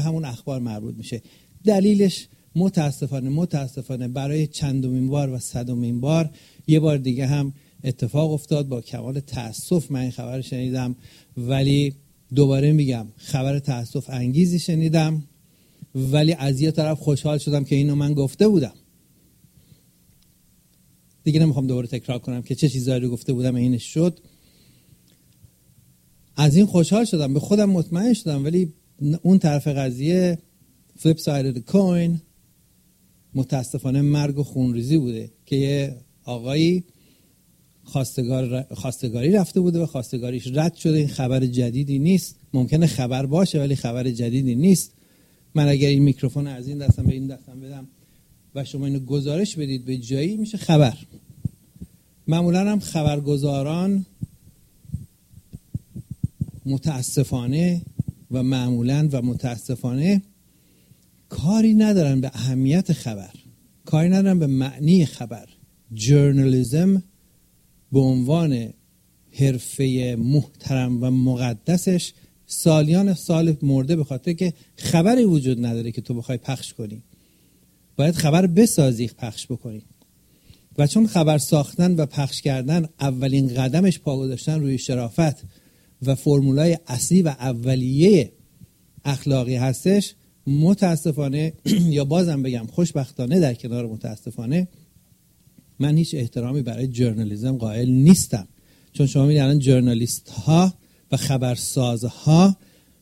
همون اخبار مربوط میشه. دلیلش متاسفانه برای چندمین بار و صدمین بار یه بار دیگه هم اتفاق افتاد. با کمال تأسف من این خبر شنیدم، ولی دوباره میگم خبر تأسف انگیزی شنیدم، ولی از یه طرف خوشحال شدم که اینو من گفته بودم. دیگه نمیخوام دوباره تکرار کنم که چه چیزایی رو گفته بودم اینش شد. از این خوشحال شدم، به خودم مطمئن شدم، ولی اون طرف قضیه flip side of the coin متاسفانه مرگ و خونریزی بوده که یه آقایی خواستگاری رفته بوده و خواستگاریش رد شده. این خبر جدیدی نیست، ممکنه خبر باشه ولی خبر جدیدی نیست. من اگر این میکروفون از این دستم به این دستم بدم و شما اینو گزارش بدید به جایی، میشه خبر. معمولا هم خبرگزاران متاسفانه کاری ندارن به اهمیت خبر، کاری ندارن به معنی خبر. جورنالیسم به عنوان حرفه محترم و مقدسش سالیان سال مرده به خاطر که خبری وجود نداره که تو بخوای پخش کنی. باید خبر بسازی، پخش بکنی. و چون خبر ساختن و پخش کردن اولین قدمش پا گذاشتن روی شرافت و فرمولای اصلی و اولیه اخلاقی هستش، متاسفانه یا بازم بگم خوشبختانه در کنار متاسفانه، من هیچ احترامی برای جورنالیسم قائل نیستم. چون شما می‌بینید الان ژورنالیست ها و خبرسازها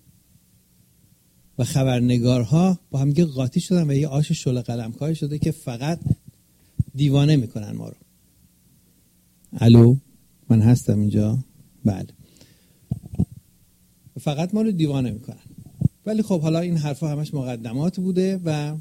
و خبرنگارها با هم قاطی شدن و یه آش شل قلمکاری شده که فقط دیوانه میکنن ما رو. الو، من هستم اینجا. بله، فقط ما رو دیوانه میکنن. ولی خب حالا این حرفا همش مقدمات بوده و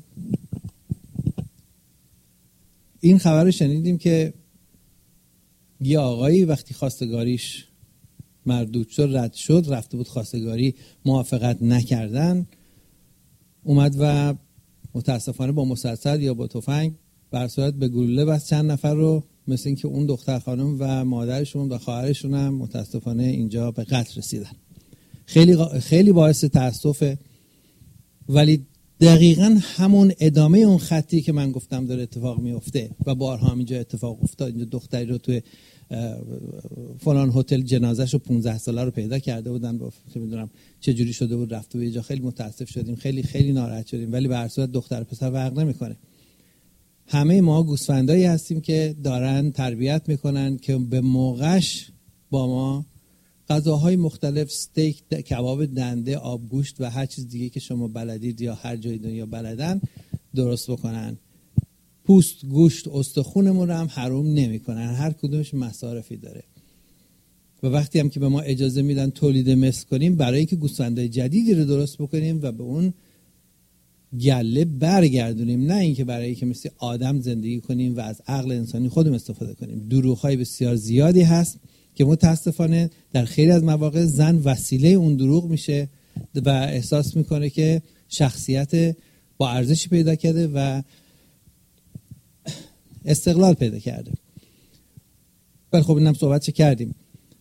این خبر رو شنیدیم که یه آقایی وقتی خواستگاریش مردود شد، رد شد، رفته بود خواستگاری، موافقت نکردن، اومد و متاسفانه با مسدس یا با تفنگ بر صورت به گلوله بس چند نفر رو، مثل این که اون دختر خانم و مادرشون و خواهرشون هم متاسفانه اینجا به قتل رسیدن. خیلی باعث تأسفه، ولی دقیقاً همون ادامه اون خطی که من گفتم داره اتفاق میفته و بارها هم اینجا اتفاق افتاد. اینجا دختری رو توی فلان هتل جنازه‌ش رو 15 ساله رو پیدا کرده بودن، چه می‌دونم چه جوری شده بود، رفته بود یه جا. خیلی متاسف شدیم، خیلی ناراحت شدیم، ولی به هر صورت دختر پسر فرق نمی‌کنه. همه ما گوسفندایی هستیم که دارن تربیت میکنن که به موقعش با ما غذاهای مختلف، استیک، کباب دنده، آبگوشت و هر چیز دیگه که شما بلدید یا هر جای دنیا بلدن درست بکنن. پوست، گوشت، استخونمون رو هم حروم نمیکنن. هر کدومش مصارفی داره. و وقتی هم که به ما اجازه میدن تولید مثل کنیم، برای اینکه گوسفندای جدیدی رو درست بکنیم و به اون گله برگردونیم، نه اینکه برای اینکه مثل آدم زندگی کنیم و از عقل انسانی خودمون استفاده کنیم. دروغ‌های بسیار زیادی هست که متاسفانه در خیلی از مواقع زن وسیله اون دروغ میشه و احساس میکنه که شخصیت با ارزشی پیدا کرده و استقلال پیدا کرده. ولی خب اینم صحبت کردیم.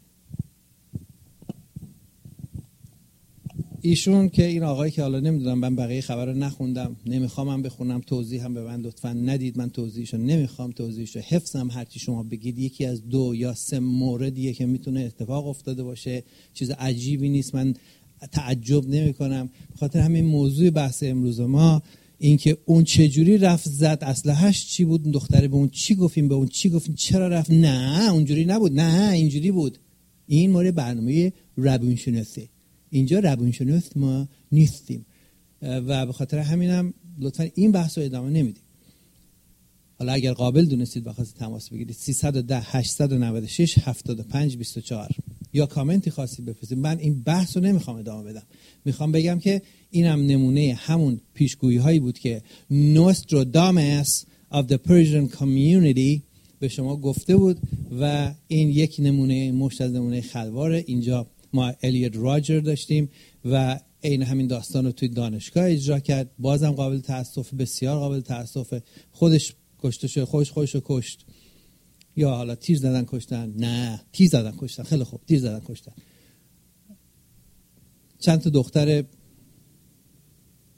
ایشون که این آقایی که حالا نمیدونم، من بقیه خبر رو نخوندم، نمیخوام هم بخونم، توضیح هم به من لطفاً ندید، من توضیحشو نمیخوام، توضیحشو حفظم. هرچی شما بگید یکی از 2 یا 3 موردیه که میتونه اتفاق افتاده باشه، چیز عجیبی نیست، من تعجب نمیکنم. بخاطر همین موضوع بحث امروز ما این که اون چه جوری رفت زد، اسلحه‌اش چی بود، اون دختره به اون چی گفتیم، به اون چی گفتیم، چرا رفت، نه اونجوری نبود، نه اینجوری بود. این مورد برنامه روانشناسی. اینجا روانشناس ما نیستیم و به خاطر همینم لطفا این بحث رو ادامه نمیدیم. حالا اگر قابل دونستید و خواستید تماس بگیرید 310 896 75 24 یا کامنتی خواستید بفرستید. من این بحث رو نمیخوام ادامه بدم، میخوام بگم که اینم نمونه همون پیشگویی هایی بود که نوستراداموس of the Persian community به شما گفته بود و این یک نمونه مشت از نمونه خلواره. اینجا ما الیوت راجر داشتیم و این همین داستان رو توی دانشگاه اجرا کرد، بازم قابل تأسف، بسیار قابل تأسف. خودش کشته شد، خودش رو کشت، یا حالا تیر زدن کشتن، نه تیر زدن کشتن، خیلی خوب تیر زدن کشتن. چند تا دختر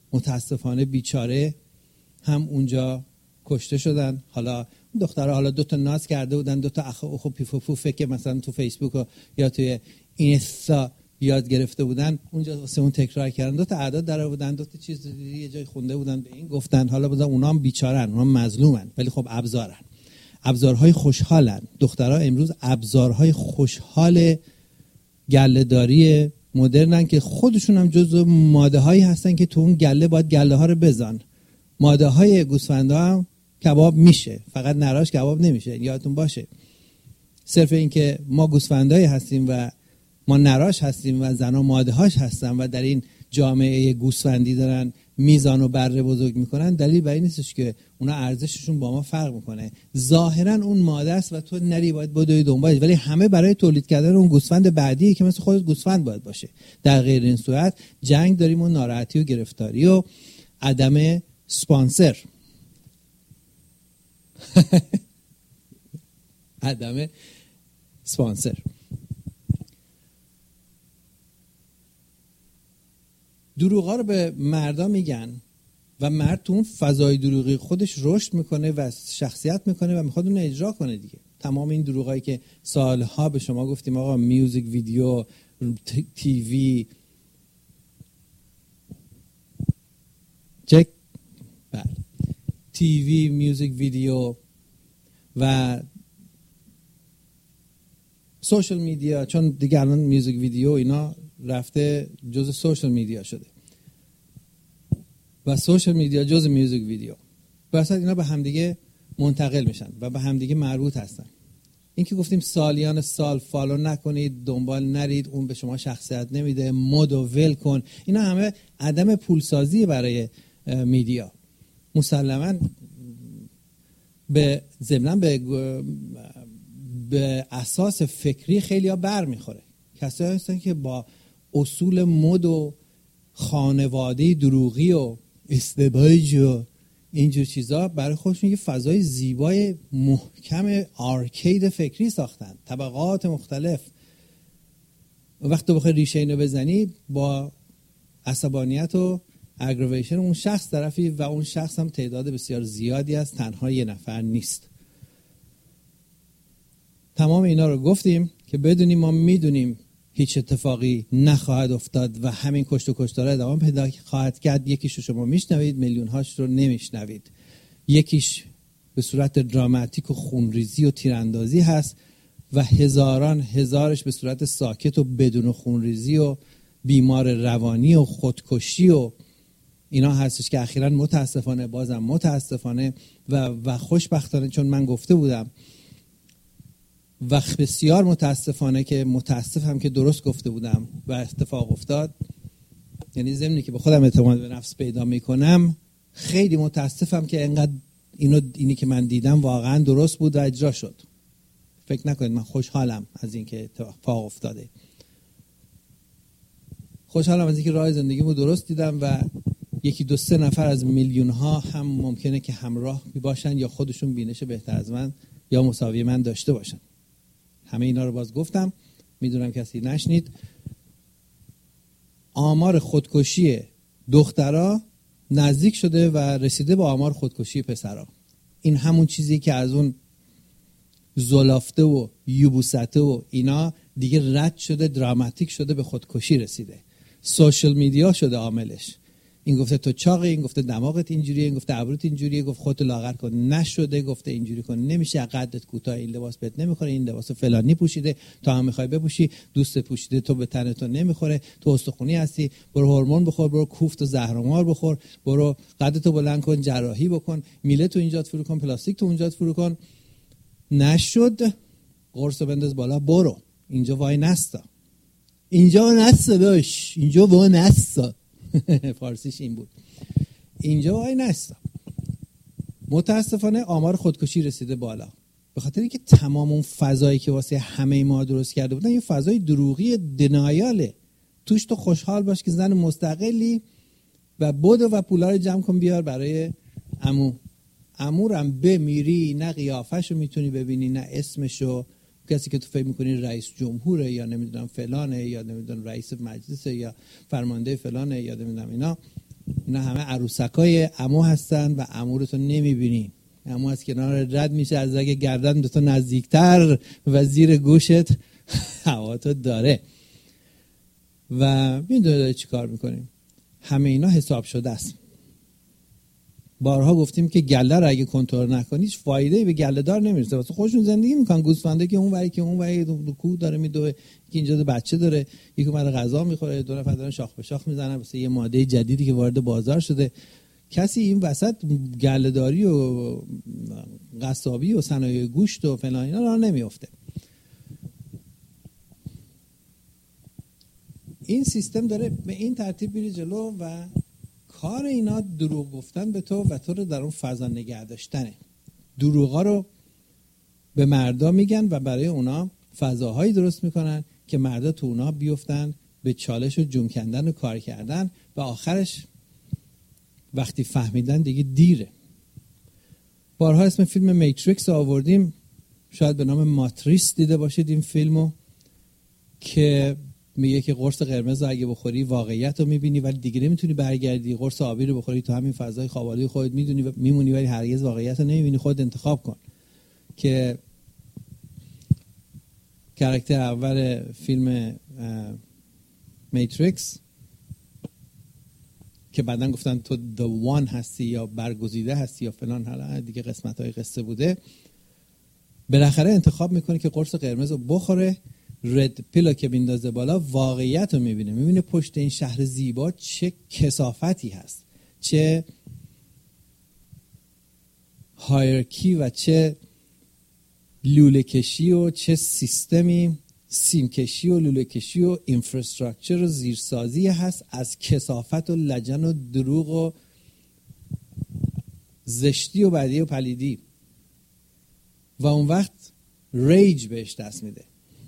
متاسفانه بیچاره هم اونجا کشته شدن. حالا دخترها حالا 2 تا ناز کرده بودن، 2 تا اخو پیفو پوفه که مثلا تو فیسبوک یا توی اینستا یاد گرفته بودن، اونجا واسه اون تکرار کردن، 2 تا اعداد در آوردن، 2 تا چیز یه جای خونده بودن به این گفتن. حالا بودن اونا هم بیچارن، اونا هم مظلومن، ولی خب ابزارهای خوشحالن. دخترها امروز ابزارهای خوشحال گله‌داری مدرنن که خودشون هم جزو ماده هایی هستن که تو اون گله باید گله ها رو بزن. ماده های گوسفندا هم کباب میشه، فقط نراش کباب نمیشه، یادتون باشه. صرف این که ما گوسفندایی هستیم و ما نراش هستیم و زنا ماده هاش هستن و در این جامعه گوسفندی دارن میزان و بره بزرگ میکنن، دلیل بر این نیستش که اونا ارزششون با ما فرق میکنه. ظاهرا اون ماده است و تو نری باید بدوی دنبالش، ولی همه برای تولید کردن اون گوسفند بعدی که مثل خودت گوسفند باید باشه. در غیر این صورت جنگ داریم و ناراحتی و گرفتاری و عدم سپانسر عدم سپانسر. دروغا رو به مردا میگن و مرد تو اون فضای دروغی خودش رشد میکنه و شخصیت میکنه و میخواد اون اجرا کنه دیگه. تمام این دروغایی که سالها به شما گفتیم آقا میوزیک ویدیو، تیوی، چک بعد تیوی، میوزیک ویدیو و سوشال میدیا، چون دیگه الان میوزیک ویدیو اینا رفته جز سوشال میدیا شده و سوشال میدیا جز میوزیک ویدیو، واسه اینا به همدیگه منتقل میشن و به همدیگه مربوط هستن. این که گفتیم سالیان سال فالو نکنید، دنبال نرید، اون به شما شخصیت نمیده، مد و ول کن، اینا همه عدم پولسازی برای میدیا. مسلماً به ضمن به اساس فکری خیلی ها بر میخوره. کسایی هستن که با اصول مد و خانواده دروغی و ازدواج و اینجور چیزا برای خودشون یه فضای زیبای محکم آرکید فکری ساختن، طبقات مختلف. وقتی بخوای ریشه اینو بزنی با عصبانیت و اگرویشن اون شخص طرفی و اون شخص هم تعداد بسیار زیادی است، تنها یه نفر نیست. تمام اینا رو گفتیم که بدونیم ما میدونیم هیچ اتفاقی نخواهد افتاد و همین کشت و کشتار ادامه پیدا خواهد کرد. یکیش رو شما میشنوید، میلیون هاش رو نمیشنوید. یکیش به صورت دراماتیک و خونریزی و تیراندازی هست و هزارش به صورت ساکت و بدون خونریزی و بیمار روانی و خودکشی و اینا هستش که اخیراً متاسفانه بازم متاسفانه و خوشبختانه، چون من گفته بودم و بسیار متاسفانه که متاسفم که درست گفته بودم و اتفاق افتاد. یعنی ضمنی که به خودم اعتماد به نفس پیدا میکنم، خیلی متاسفم که انقدر اینی که من دیدم واقعا درست بود و اجرا شد. فکر نکنید من خوشحالم از این که اتفاق افتاده. خوشحالم از این که راه زندگیمو درست دیدم و 1-2-3 نفر از میلیون ها هم ممکنه که همراه باشن یا خودشون بینش بهتر از من یا مساوی من داشته باشن. همه اینا رو باز گفتم، میدونم کسی نشنید. آمار خودکشی دخترها نزدیک شده و رسیده به آمار خودکشی پسرها. این همون چیزی که از اون زلافته و یوبوسته و اینا دیگه رد شده، دراماتیک شده، به خودکشی رسیده. سوشال میدیا شده عاملش. این گفته تو چاقی، این گفته دماغت اینجوریه، این گفته ابروت اینجوریه، گفت خودت لاغر کن، نشده، گفته اینجوری کن، نمیشه، قدت کوتاه، این لباس بهت نمیخوره، این لباس فلانی پوشیده تو هم میخوای بپوشی، دوست پوشیده تو به تن تو نمیخوره، تو استخونی هستی، برو هورمون بخور، برو کوفت و زهرمار بخور، برو قدتو بلند کن، جراحی بکن، میله تو اینجات فرو کن، پلاستیک تو اونجات فرو کن. نشد، قرصو بنداز بالا، برو اینجا وای نستا، اینجا نستا داش، اینجا وای نستا. فارسیش این بود، اینجا وای نستا. متاسفانه آمار خودکشی رسیده بالا به خاطر اینکه تمام اون فضایی که واسه همه ما درست کرده بودن یه فضای دروغی دنایاله. توش تو خوشحال باش که زن مستقلی و بدو و پولا رو جمع کن بیار برای عمورم بمیری، نه قیافه‌شو میتونی ببینی، نه اسمشو. کسی که تو فکر میکنی رئیس جمهوره یا نمیدونم فلانه یا نمیدونم رئیس مجلسه یا فرمانده فلانه یا نمیدونم اینا، اینا همه عروسکای عمو هستن و عمو رو تو نمیبینی. عمو از کنار رد میشه، از اگه گردن به تو نزدیکتر و زیر گوشت هوا تو داره و میدونه چی کار میکنیم. همه اینا حساب شده است. بارها گفتیم که گله رو اگه کنترل نکنی هیچ فایده‌ای به گله دار نمیرسه. واسه خودشون زندگی میکنن، گوسفنده که اون وری که اون وری کو داره میدوه، که اینجا بچه داره، یکی اومده غذا میخوره، دو نفر دارن شاخ به شاخ میزنن واسه یه ماده جدیدی که وارد بازار شده. کسی این وسط گله‌داری و قصابی و صنایع گوشت و فلان اینا راه نمیفته. این سیستم داره به این ترتیب میره جلو و کار اینا دروغ گفتن به تو و تو رو در اون فضا نگه داشتنه. دروغا رو به مردا میگن و برای اونا فضاهایی درست میکنن که مردا تو اونا بیفتن به چالش و جون کندن و کار کردن و آخرش وقتی فهمیدن دیگه دیره. بارها اسم فیلم میتریکس آوردیم، شاید به نام ماتریس دیده باشید این فیلمو، که میگه که قرص قرمز رو اگه بخوری واقعیت رو میبینی ولی دیگه نمیتونی برگردی، قرص آبی رو بخوری تو همین فضای خوابالوی خودت میدونی و میمونی ولی هرگز واقعیت رو نمیبینی. خود انتخاب کن. که کاراکتر اول فیلم میتریکس که بعدن گفتن تو the one هستی یا برگزیده هستی یا فلان، حالا دیگه قسمت‌های قصه بوده، بالاخره انتخاب میکنه که قرص قرمز رو بخوره. رد پیلو که بیندازه بالا واقعیت رو میبینه پشت این شهر زیبا چه کثافتی هست، چه هایرکی و چه لوله کشی و چه سیستمی سیم کشی و لوله کشی و اینفراستراکچر و زیرسازی هست از کثافت و لجن و دروغ و زشتی و بدی و پلیدی و اون وقت ریج بهش دست میده.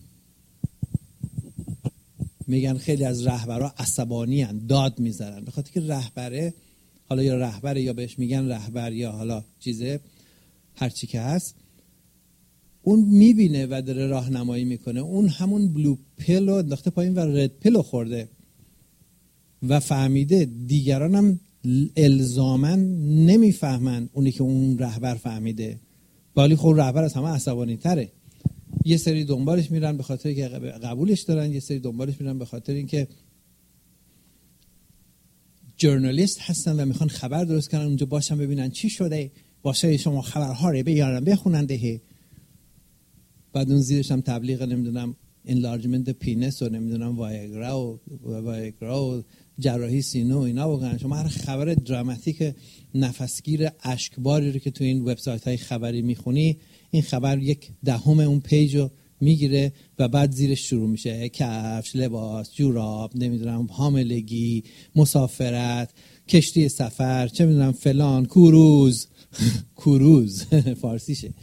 میگن خیلی از رهبرها عصبانی هستند، داد میذارن به خاطر که رهبره، حالا یا رهبره یا بهش میگن رهبر یا حالا چیزه هر چی که هست، اون میبینه و داره راهنمایی میکنه. اون همون بلو پیل رو انداخته پایین و رد پیل رو خورده و فهمیده. دیگران هم الزاماً نمیفهمن اونی که اون رهبر فهمیده، ولی خب رهبر از همه عصبانی تره. یه سری دنبالش میرن به خاطر که قبولش دارن، یه سری دنبالش میرن به خاطر اینکه ژورنالیست هستن و میخوان خبر درست کنن، اونجا باشن ببینن چی شده، واسه شما خبرها رو بیارن بخونن دهه. بعد اون زیرش هم تبلیغ نمیدونم انلارجمنت پینس و نمیدونم وایگرا و جراحی سینه و اینا بگن. شما هر خبر دراماتیک نفسگیر اشکباری رو که تو این وبسایت های خبری میخونی، این خبر 1/10 اون پیج رو میگیره و بعد زیرش شروع میشه کفش، لباس، جوراب، نمیدونم حاملگی، مسافرت، کشتی سفر، چه میدونم فلان، کروز فارسیشه،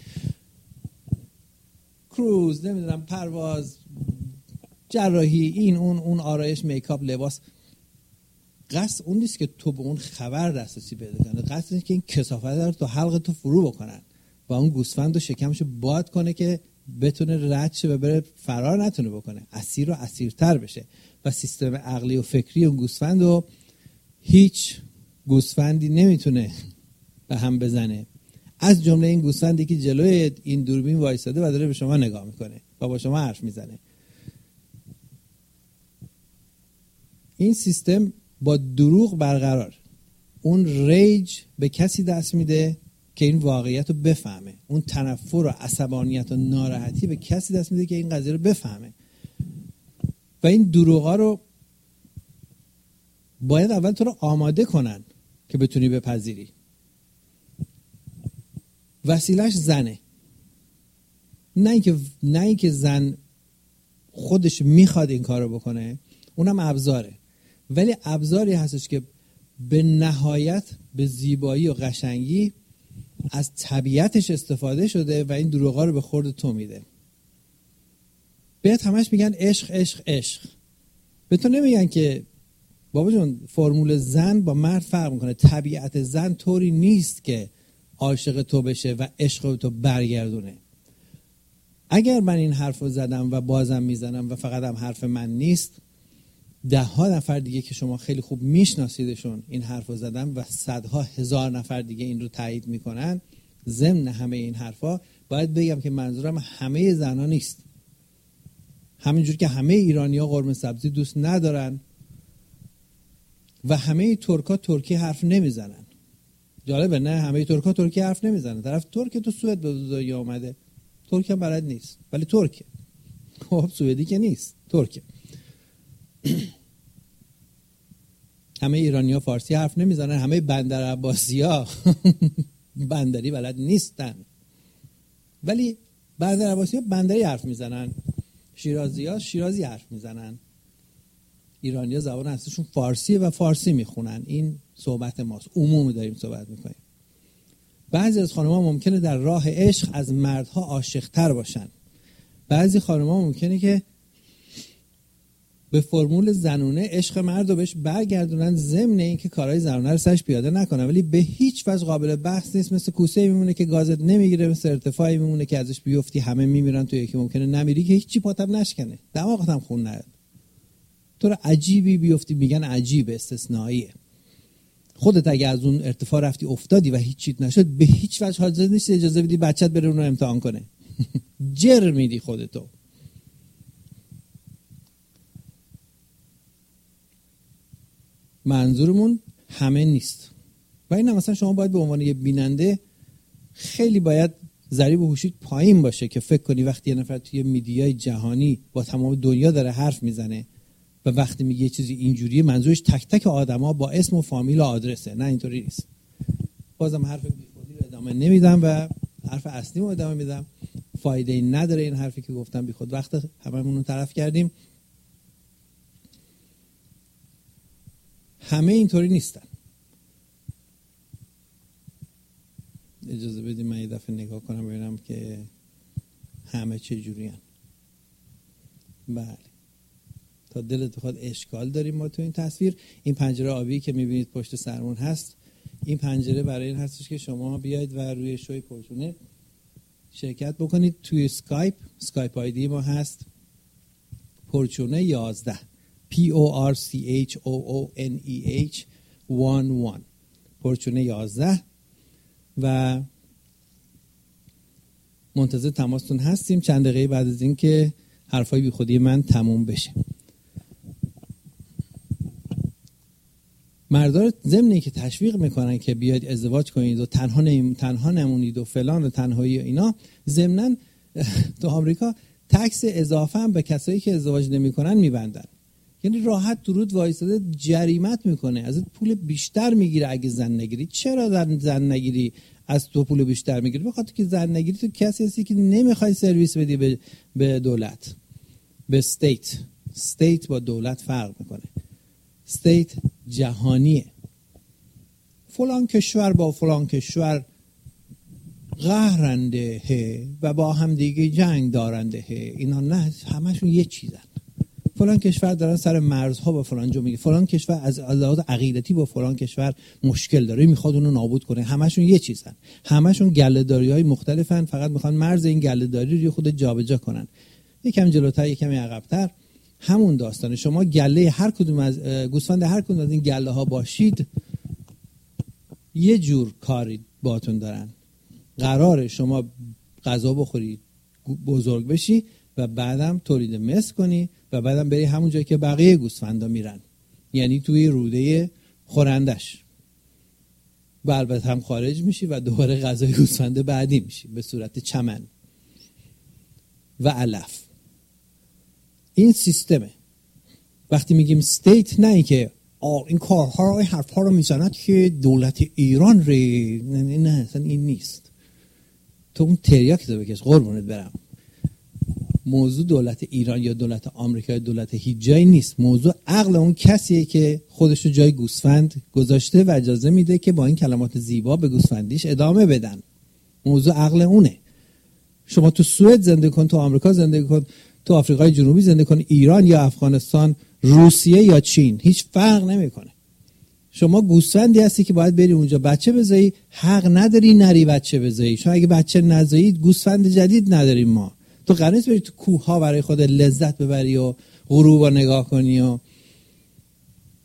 کروز، نمیدونم پرواز، جراحی، این اون آرایش، میکاپ، لباس. قصد اون نیست که تو به اون خبر دسترسی پیدا کنی، قصد اینه که این کثافت رو تو حلق تو فرو بکنن و اون گوسفند رو شکمشو باد کنه که بتونه رد شه و بره فرار نتونه بکنه، اسیر و اسیرتر بشه و سیستم عقلی و فکری اون گوسفند رو هیچ گوسفندی نمیتونه به هم بزنه، از جمله این گوسفندی که جلوی این دوربین وایساده و داره به شما نگاه میکنه و با شما حرف میزنه. این سیستم با دروغ برقرار. اون ریج به کسی دست میده که این واقعیت رو بفهمه، اون تنفر و عصبانیت و ناراحتی به کسی دست میده که این قضیه رو بفهمه و این دروغا رو باید اول تو رو آماده کنن که بتونی بپذیری. وسیلهش زنه، نه اینکه زن خودش میخواد این کار رو بکنه، اونم ابزاره، ولی ابزاری هستش که به نهایت به زیبایی و قشنگی از طبیعتش استفاده شده و این دروغا رو به خورد تو میده. بهت همش میگن عشق عشق عشق، به تو نمیگن که بابا جون فرمول زن با مرد فرق میکنه، طبیعت زن طوری نیست که عاشق تو بشه و عشق تو برگردونه. اگر من این حرف رو زدم و بازم میزنم و فقط هم حرف من نیست، 10 نفر دیگه که شما خیلی خوب میشناسیدشون این حرفو زدن و صدها هزار نفر دیگه این رو تایید میکنن. ضمن همه این حرفا باید بگم که منظورم همه زنا نیست. همینجور که همه ایرانی‌ها قرمه سبزی دوست ندارن و همه ترک‌ها ترکی حرف نمیزنن. جالبه نه؟ همه ترک‌ها ترکی حرف نمیزنن. طرف ترک تو سوئد به دنیا اومده، ترک هم بلد نیست ولی ترکه. خب سوئدی که نیست، ترکه. همه ایرانی‌ها فارسی حرف نمیزنن، همه بندر عباسی‌ها بندری بلد نیستن ولی بندر عباسی‌ها بندری حرف میزنن، شیرازی‌ها شیرازی حرف میزنن، ایرانی‌ها زبان اصلیشون فارسیه و فارسی میخونن. این صحبت ماست، عمومی داریم صحبت میکنیم. بعضی از خانم‌ها ممکنه در راه عشق از مردها عاشق‌تر باشن. بعضی خانم‌ها ممکنه که به فرمول زنونه عشق مرد رو بهش برگردونن، ضمن اینکه کارهای زنونه رو سرش پیاده نکنن، ولی به هیچ وجه قابل بحث نیست. مثل کوسه میمونه که گازت نمیگیره، مثل ارتفاعی میمونه که ازش بیفتی همه میمیرن، تو یکی ممکنه نمیری که هیچی پاتم نشکنه، دماغت هم خون نیاد، تو رو عجیبی بیفتی میگن عجیب، استثنائیه. خودت اگه از اون ارتفاع رفتی افتادی و هیچ چیت نشد، به هیچ وجه حاضر نیستی اجازه بدی بچت بره اون رو امتحان کنه. جر میدی خودتو. منظورمون همه نیست و این مثلا شما باید به عنوان یه بیننده خیلی باید ضریب هوشیت پایین باشه که فکر کنی وقتی یه نفر توی میدیای جهانی با تمام دنیا داره حرف میزنه و وقتی میگه یه چیزی اینجوریه منظورش تک تک آدما با اسم و فامیل و آدرسه. نه اینطوری نیست. بازم حرف بیخودی رو ادامه نمیدم و حرف اصلی رو ادامه میدم. فایده ای نداره این حرفی که گفتم، بیخود وقت هممون رو طرف کردیم. همه اینطوری نیستن. اجازه بدید من یه دفعه نگاه کنم ببینم که همه چه جوری هن. بله، تا دلت بخواد اشکال داریم ما تو این تصویر. این پنجره آبی که میبینید پشت سرمون هست، این پنجره برای این هستش که شما بیاید و روی شوی پرچونه شرکت بکنید. توی اسکایپ آیدی ما هست پرچونه 11 PORCHOONEH 11 پرچونه 11 و منتظر تماستون هستیم چند دقیقه بعد از این که حرفای بی خودی من تموم بشه. مردا ضمن که تشویق میکنن که بیاید ازدواج کنید و تنها نمونید و فلان و تنهایی و اینا، ضمناً تو آمریکا تکس اضافه هم به کسایی که ازدواج نمیکنن میبندن. یعنی راحت درود وایساده جریمت میکنه، ازت پول بیشتر میگیره اگه زن نگیری. چرا زن نگیری از تو پول بیشتر میگیره؟ بخاطر که زن نگیری تو کسی هستی که نمیخوای سرویس بدی به دولت، به استیت با دولت فرق میکنه. استیت جهانیه. فلان کشور با فلان کشور قهرنده و با هم دیگه جنگ دارنده. اینا نه، همشون یه چیزن. فلان کشور دارن سر مرزها با فلان جا میگه، فلان کشور از لحاظ عقیدتی با فلان کشور مشکل داره، میخواد اونو نابود کنه. همشون یه چیزن، همشون گله‌داری‌های مختلفن، فقط میخوان مرز این گله‌داری رو خود جابجا کنن. یکم جلوتر یکم عقب‌تر همون داستانه. شما گله هر کدوم از گوسفند هر کدوم از این گله ها باشید، یه جور کاری باتون دارن. قراره شما غذا بخوری، بزرگ بشی و بعدم تولید مثل کنی و بعدم بری همون جایی که بقیه گوسفندا میرن، یعنی توی روده خورندش. و البته هم خارج میشی و دوباره غذای گوسفند بعدی میشی به صورت چمن و علف. این سیستمه. وقتی میگیم استیت، نه اینکه این کارها رو، این حرفها رو میزند که دولت ایران نه اصلا این نیست. تو اون تریاک تو بکش قربونت برم. موضوع دولت ایران یا دولت آمریکا یا دولت هیچ جایی نیست. موضوع عقل اون کسیه که خودش رو جای گوسفند گذاشته و اجازه میده که با این کلمات زیبا به گوسفندیش ادامه بدن. موضوع عقل اونه. شما تو سوئد زندگی کن، تو آمریکا زندگی کن، تو آفریقای جنوبی زندگی کن، ایران یا افغانستان، روسیه یا چین، هیچ فرق نمیکنه. شما گوسفندی هستی که باید بری اونجا بچه بزایی، حق نداری نری بچه بزایی. شما اگه بچه نزایی گوسفند جدید نداریم ما. تو قراره بری تو کوه ها برای خود لذت ببری و غروب رو نگاه کنی و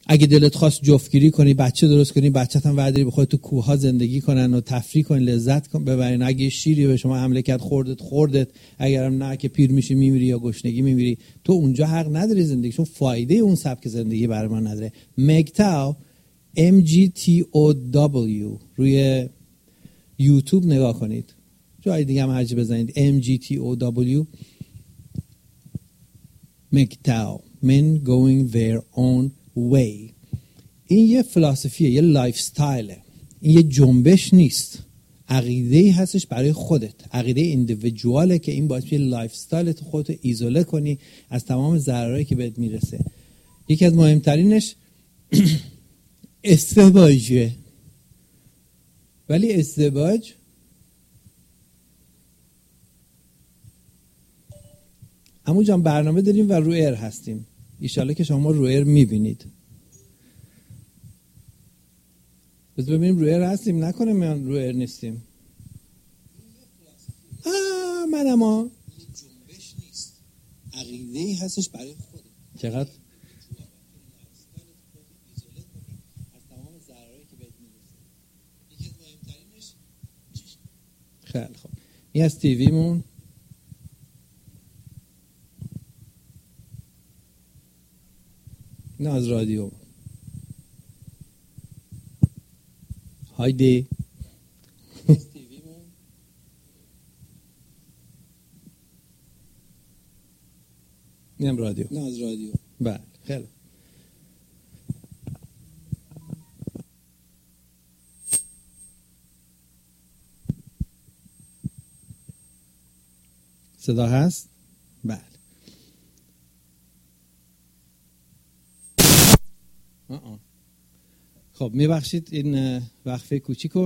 اگه دلت خواست جفتگیری کنی، بچه درست کنی، بچه‌ت هم وعده بخواد تو کوه‌ها زندگی کنن و تفریح کنن، لذت ببرین. اگه شیری به شما حمله کرد خوردت، اگرم نه که پیر میشی میمیری یا گشنگی میمیری، تو اونجا حق نداری زندگی، چون فایده اون سبک زندگی برای ما نداره. MGTOW MGTOW روی یوتیوب نگاه کنید، جای دیگه هم هرچی بزنید MGTOW MGTOW Men Going Their Own way. این یه فلسفیه، یه لایف ستایله، این یه جنبش نیست، عقیده‌ای هستش برای خودت، عقیده ایندیویدواله که این باعث میشه لایف استایلت خودت ایزوله کنی از تمام ضررایی که بهت میرسه. یکی از مهمترینش ازدواجه. ولی ازدواج عمو جان برنامه داریم و رو ایر هستیم، ایشالله که شما رو ایر میبینید. بس ببینیم رو ایر هستیم، نکنه من رو ایر نیستیم. من اما جنبش نیست، عقیده‌ای هستش برای خودت. چقدر خیلی خوب. این از تیویمون. نه از رادیو. هایدی. اینم رادیو. نه از رادیو. بله خیلی. صدا هست؟ بله. خب میبخشید این وقفه کوچیکو.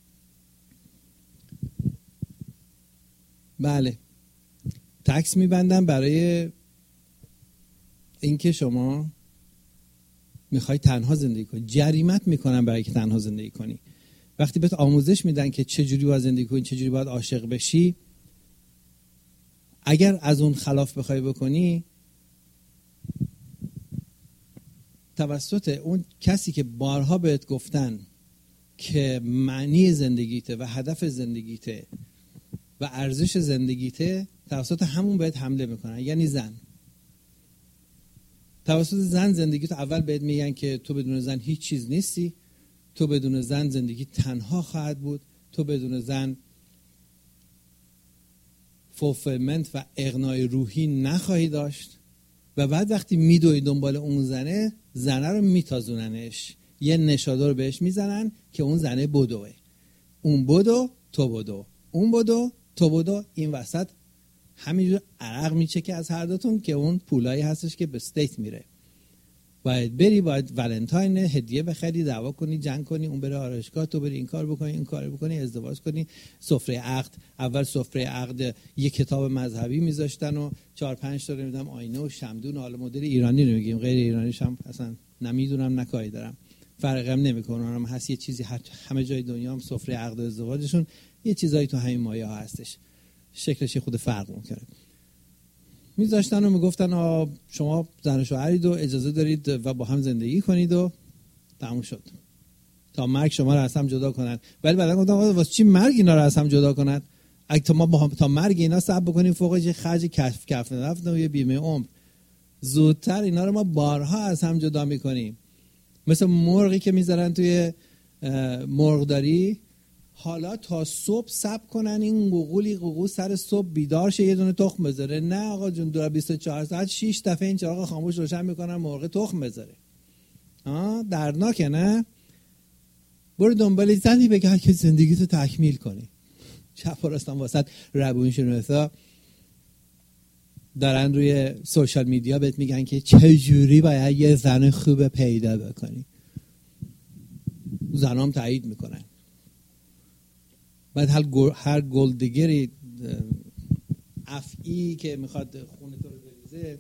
بله. تکس میبندم برای اینکه شما میخوای تنها زندگی کنی. جریمت میکنن برای که تنها زندگی کنی. وقتی بهت آموزش میدن که چجوری باید زندگی کنی، چجوری باید عاشق بشی، اگر از اون خلاف بخوای بکنی، توسط اون کسی که بارها بهت گفتن که معنی زندگیته و هدف زندگیته و ارزش زندگیته، توسط همون بهت حمله میکنن. یعنی زن. توسط زن زندگیتو اول بهت میگن که تو بدون زن هیچ چیز نیستی، تو بدون زن زندگی تنها خواهد بود، تو بدون زن فولفیلمنت و اغنای روحی نخواهی داشت. و بعد وقتی میدوی دنبال اون زنه رو میتازوننش، یه نشادر رو بهش میزنن که اون زنه بدوه. اون بدو تو بدو، اون بدو تو بدو. این وسط همینجور عرق میچکه از هر دوتون که اون پولایی هستش که به استیت میره. باید بری، باید ولنتاین هدیه بخری، دعوا کنی، جنگ کنی، اون بره آرایشگاه، تو بری این کار بکنی، این کار بکنی، ازدواج کنی، سفره عقد. اول سفره عقد یه کتاب مذهبی میذاشتن و 4-5 تا نمیدونم آینه و شمدون. حالا مدل ایرانی رو میگیم، غیر ایرانیش هم اصلا نمیدونم، نکاری دارم، فرقی هم نمیکنه. هم هست یه چیزی همه جای دنیا هم سفره عقد و ازدواجشون یه چیزایی تو همین مایه ها هستش، شکلش خود فرق میکنه. میذاشتن و میگفتن شما زن و شوهرید و اجازه دارید و با هم زندگی کنید و تموم شد. تا مرگ شما رو از هم جدا کنن. ولی بعدا گفتم واسه چی مرگ اینا رو از هم جدا کنن؟ اگه ما تا مرگ اینا صبر بکنیم فوقش خرج کف نفت و یه بیمه عمر، زودتر اینا رو ما بارها از هم جدا میکنیم. مثل مرغی که میذارن توی مرغداری، حالا تا صبح صبر کنن این قوقو سر صبح بیدار شه یه دونه تخم بذاره. نه آقا جون، دور 24 ساعت 6 دفعه این چراغ خاموش روشن میکنن مرغ تخم بذاره. دردناکه نه؟ برو دنبال زنی بگه که زندگی تو تکمیل کنی. چپ و راستم واسط روانشناسا دارن روی سوشال میدیا بهت میگن که چجوری باید یه زن خوب پیدا بکنی. زنام تایید میکنن. بعد هر گلدگری افعی که میخواد خونه تو رو بریزه،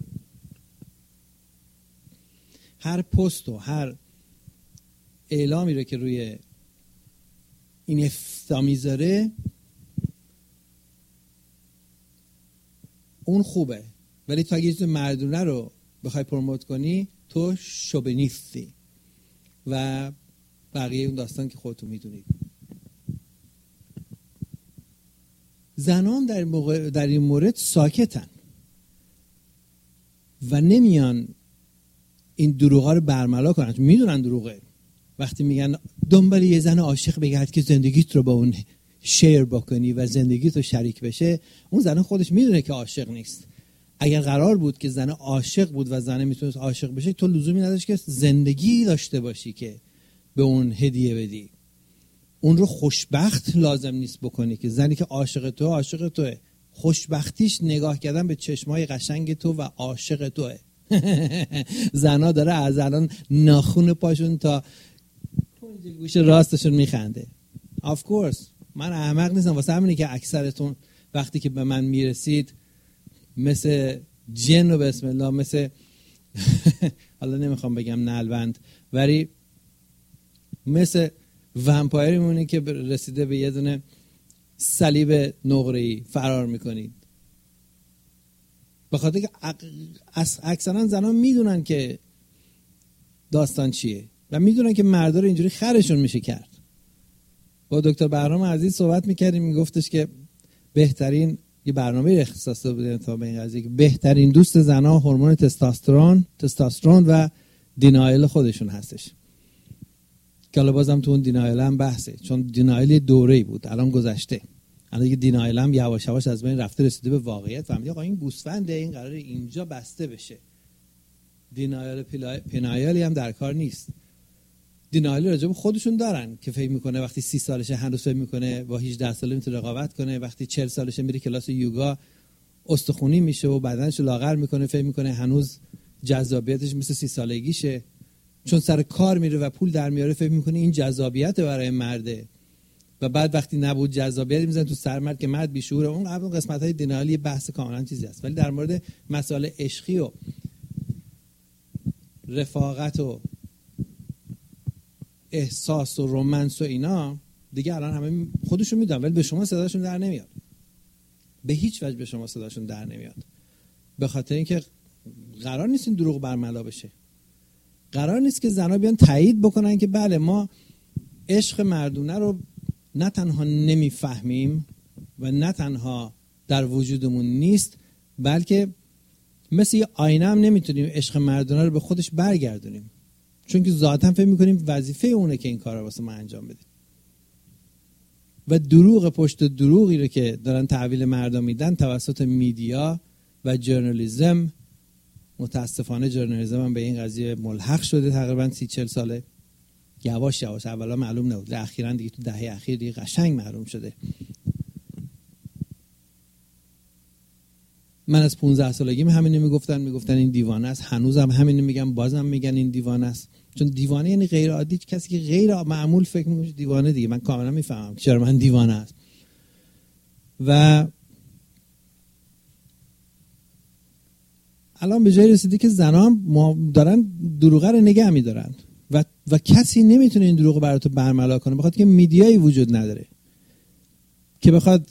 هر پست و هر اعلامی رو که روی این افتا میذاره، اون خوبه. ولی تو اگه یه مردونه رو بخوای پروموت کنی، تو شوبنیستی. و بقیه اون داستان که خودتون میدونید. زنان در این مورد ساکتن و نمیان این دروغا رو برملا کنن، میدونن دروغه. وقتی میگن دنبال یه زن عاشق بگرد که زندگیت رو با اون شیر بکنی و زندگیت رو شریک بشه، اون زن خودش میدونه که عاشق نیست. اگر قرار بود که زن عاشق بود و زن میتونست عاشق بشه، تو لزومی نداشت که زندگی داشته باشی که به اون هدیه بدی. اون رو خوشبخت لازم نیست بکنی که زنی که عاشق توه. خوشبختیش نگاه کردن به چشمای قشنگ تو و عاشق توه. زنا داره از الان ناخون پاشون تا گوش راستشون میخنده. of course من احمق نیستم، واسه همینه که اکثرتون وقتی که به من میرسید مثل جن و بسم الله، مثل حالا نمیخوام بگم نلبند، ولی مثل ومپایر میمونید که رسیده به یه دونه صلیب نقره‌ای فرار میکنید. بخاطر که اکثرا زنان میدونن که داستان چیه و میدونن که مردا رو اینجوری خرشون میشه کرد. با دکتر بهرام عزیز صحبت میکردیم، میگفتش که بهترین، یه برنامه اختصاص بودیم تا به این قضیه، که بهترین دوست زنها هورمون تستوسترون و دینایل خودشون هستش. که حالا بازم تو اون دینایل هم بحثه، چون دینایل دوره‌ای بود، الان گذشته. الان دیگه دینایل هم یواش یواش از بین رفته، رسیده به واقعیت. فهمیدی آقا این گوسفنده، این قراره اینجا بسته بشه. دینایل پینایلی هم در کار نیست. دینایل راجع به خودشون دارن که فکر میکنه وقتی 30 سالشه هنوز فکر میکنه با 18 ساله میتونه رقابت کنه، وقتی 40 سالشه میره کلاس یوگا استخونی میشه و بدنش لاغر میکنه، فکر میکنه هنوز جذابیتش مثل 30 سالگیشه. چون سر کار میره و پول در میاره فکر میکنه این جذابیت برای مرده، و بعد وقتی نبود جذابیت میزنه تو سر مرد که مرد بیشوره. اون قبل قسمت‌های دینایلی بحث کاملا چیزی است. ولی در مورد مسائل عشقی و رفاقت و احساس و رومانس و اینا دیگه الان همه خودشون میدونن، ولی به شما صداشون در نمیاد. به هیچ وجه به شما صداشون در نمیاد، به خاطر اینکه قرار نیست این دروغ برملا بشه. قرار نیست که زنا بیان تایید بکنن که بله ما عشق مردونه رو نه تنها نمیفهمیم و نه تنها در وجودمون نیست، بلکه مثل یه آینه هم نمیتونیم عشق مردونه رو به خودش برگردونیم، چون که ذاتاً فکر میکنیم وظیفه اونه که این کار رو واسه ما انجام بده. و دروغ پشت دروغی رو که دارن تحویل مردم میدن توسط میدیا و ژورنالیسم، متاسفانه ژورنالیسم هم به این قضیه ملحق شده تقریبا 30-40 ساله. یواش یواش، اولا معلوم نبود، اخیراً دیگه تو دهه اخیر دیگه قشنگ معلوم شده. من از 15 سالگیم همین میگفتن این دیوانه است، هنوزم همین میگم، بازم میگن این دیوانه است. چون دیوانه یعنی غیر عادی، کسی که غیر معمول فکر میکنه دیوانه دیگه. من کاملا میفهمم چرا من دیوانه است. و الان به جای رسیدی که زنان دارن دروغه رو نگه میدارن و کسی نمیتونه این دروغ برات برملا کنه، بخاطر که میدیایی وجود نداره که بخواد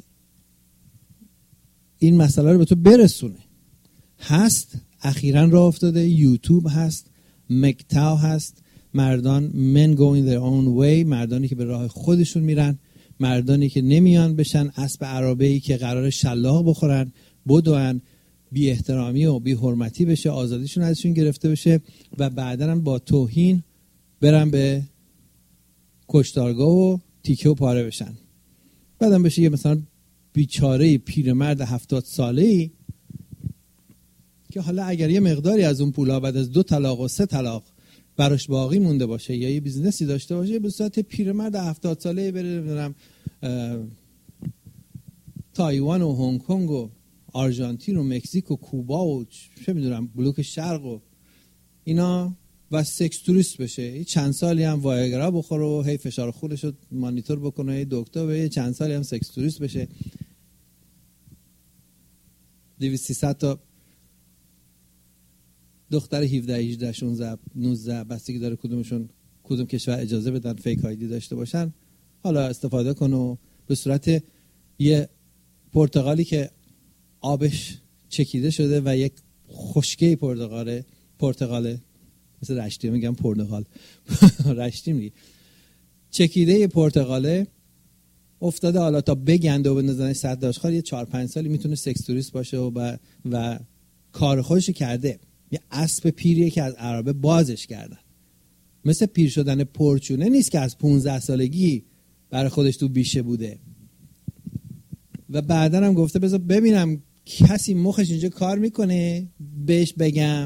این مسئله رو به تو برسونه. هست اخیراً راه افتاده، یوتیوب هست، مکتاو هست، مردان men going their own way، مردانی که به راه خودشون میرن، مردانی که نمیان بشن اسب عرابه‌ای که قرار شلاق بخورن، بدوئن، بی احترامی و بی حرمتی بشه، آزادیشون ازشون گرفته بشه و بعداً هم با توهین برن به کشتارگاه و تیکه و پاره بشن. بعدم بشه یه مثلا بیچاره پیرمرد 70 ساله‌ای که حالا اگر یه مقداری از اون پولا بعد از 2 طلاق و 3 طلاق براش باقی مونده باشه یا یه بیزنسی داشته باشه، به صورت پیرمرد 70 ساله‌ای بره نمیدونم تایوان و هنگ کنگ و آرژانتین و مکزیک و کوبا و چه میدونم بلوک شرق و اینا و سکس توریست بشه. چند سالی هم وایگرا بخوره و هی فشار خونش رو مانیتور بکنه، هی دکتر بشه، چند سالی هم سکس توریست بشه. 200-300 تا دختر 17 18 16 19 بستگی داره کدوم کشور اجازه بدن فیک آیدی داشته باشن، حالا استفاده کن و به صورت یه پرتقالی که آبش چکیده شده و یک خشکه پرتقاله مثل رشتی میگم پرتقال رشتی میگی چکیده پرتقاله افتاده، حالا تا بگنده و بندازنش سد داشتخوار یه 4-5 سالی میتونه سکس توریست باشه و کار خودش کرده. یه اسب پیریه که از عربه بازش کردن. مثل پیر شدن پرچونه نیست که از 15 سالگی برای خودش تو بیشه بوده و بعدن هم گفته بذار ببینم کسی مخش اینجا کار میکنه بهش بگم.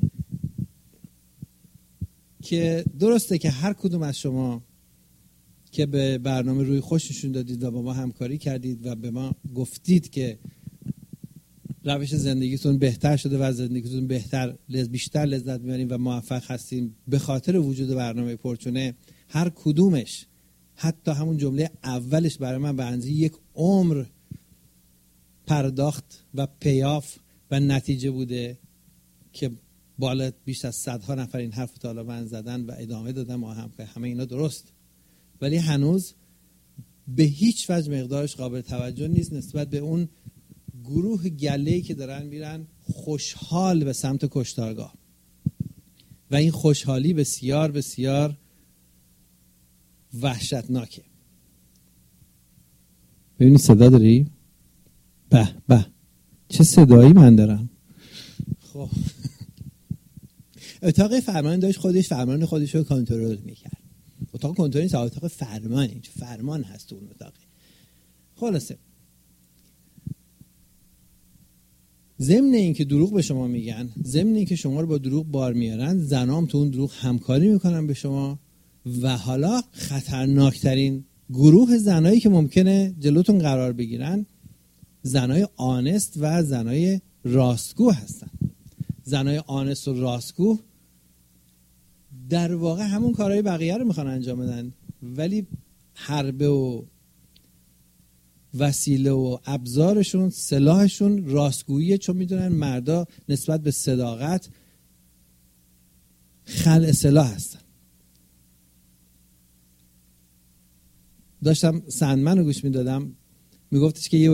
که درسته که هر کدوم از شما که به برنامه روی خوش نشون دادید و با ما همکاری کردید و به ما گفتید که روش زندگیتون بهتر شده و زندگیتون بیشتر لذت میبرین و موفق هستین به خاطر وجود برنامه پرچونه، هر کدومش حتی همون جمله اولش برای من به اندازه 1 عمر پرداخت و پیاف و نتیجه بوده که بالا بیش از 100 نفر این حرف تا من زدن و ادامه دادن ما همه اینا درست، ولی هنوز به هیچ وجه مقدارش قابل توجه نیست نسبت به اون گروه گله‌ای که دارن میرن خوشحال به سمت کشتارگاه و این خوشحالی بسیار بسیار وحشتناکه. ببینید صدا داری؟ به به چه صدایی من دارم. خب اتاق فرمان داشت خودش فرمان خودش رو کنترل میکرد. اتاق کنترل نیست، اتاق فرمان، این فرمان هست اون اتاق. خلاصه ضمن این که دروغ به شما میگن، ضمن این که شما رو با دروغ بار میارن، زنام تو اون دروغ همکاری میکنن به شما و حالا خطرناکترین گروه زنایی که ممکنه جلوتون قرار بگیرن زنای آنست و زنای راستگو هستن. زنای آنست و راستگو در واقع همون کارهای بقیه رو میخوان انجام بدن ولی حربه و وسیله و ابزارشون سلاحشون راستگوییه، چون میدونن مردا نسبت به صداقت خلع سلاح هستن. داشتم سندمن رو گوش میدادم میگفتش که یه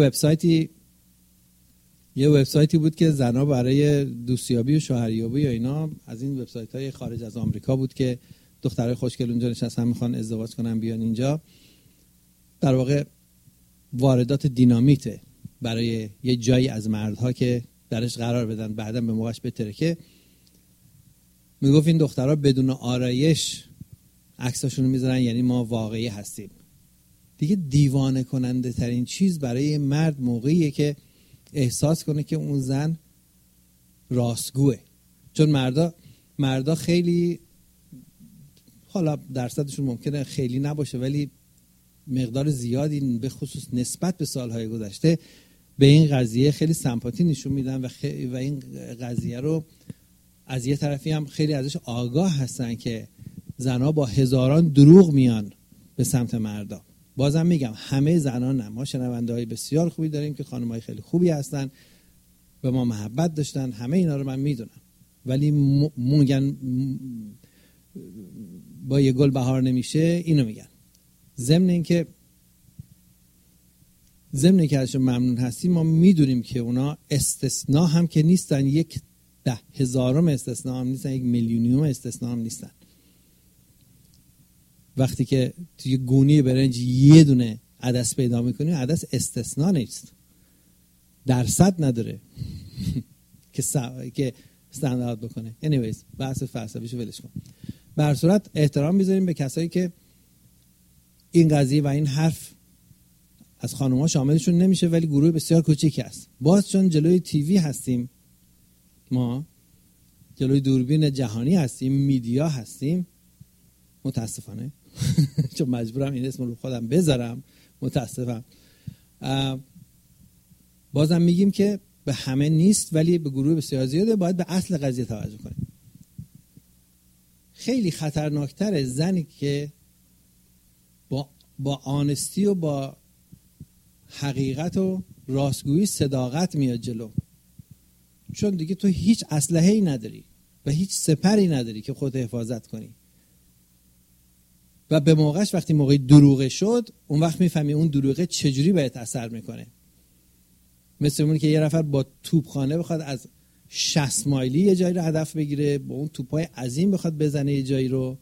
وبسایتی بود که زنها برای دوستیابی و شوهریابی و اینا از این وبسایت‌های خارج از آمریکا بود که دخترای خوشگل اونجا نشستن میخوان ازدواج کنن بیان اینجا، در واقع واردات دینامیته برای یه جایی از مردها که درش قرار بدن بعدا به موقعش بترکه. میگفت این دخترها بدون آرایش عکساشون رو میذارن یعنی ما واقعی هستیم. دیگه دیوانه کننده ترین چیز برای مرد موقعیه که احساس کنه که اون زن راستگوه، چون مردا خیلی، حالا درصدشون ممکنه خیلی نباشه ولی مقدار زیادی به خصوص نسبت به سالهای گذشته به این قضیه خیلی سمپاتی نشون میدن و این قضیه رو از یه طرفی هم خیلی ازش آگاه هستن که زنها با هزاران دروغ میان به سمت مردا. بازم میگم همه زنان نه، ما شنونده‌های بسیار خوبی داریم که خانم‌های خیلی خوبی هستن به ما محبت داشتن، همه اینا رو من میدونم، ولی میگن با یه گل بهار نمیشه، اینو میگن. ضمن اینکه ازشون ممنون هستیم، ما میدونیم که اونا استثناء هم که نیستن، 10,000 استثناء هم نیستن، 1,000,000 استثناء هم نیستن. وقتی که توی گونی برنج یه دونه عدس پیدا میکنی، عدس استثناء نیست، درصد نداره که استاندارد بکنه. anyways بحث فلسفیشو ولش کن. به هر صورت احترام میذاریم به کسایی که این قضیه و این حرف از خانوما شاملشون نمیشه ولی گروه بسیار کوچیکی است. باز چون جلوی تیوی هستیم، ما جلوی دوربین جهانی هستیم، میدیا هستیم، متاسفانه چون مجبورم این اسم رو خودم بذارم، متاسفم، بازم میگیم که به همه نیست ولی به گروه بسیار زیاده. باید به اصل قضیه توجه کنیم. خیلی خطرناکتره زنی که با آنستی و با حقیقت و راستگویی صداقت میاد جلو، چون دیگه تو هیچ اسلحه‌ای نداری و هیچ سپری نداری که خودت حفاظت کنی و به موقعش وقتی موقعی دروغه شد اون وقت میفهمی اون دروغه چجوری بهت اثر میکنه. مثل اون که یه نفر با توپخانه بخواد از 60 مایلی یه جایی رو هدف بگیره، با اون توپای عظیم بخواد بزنه یه جایی رو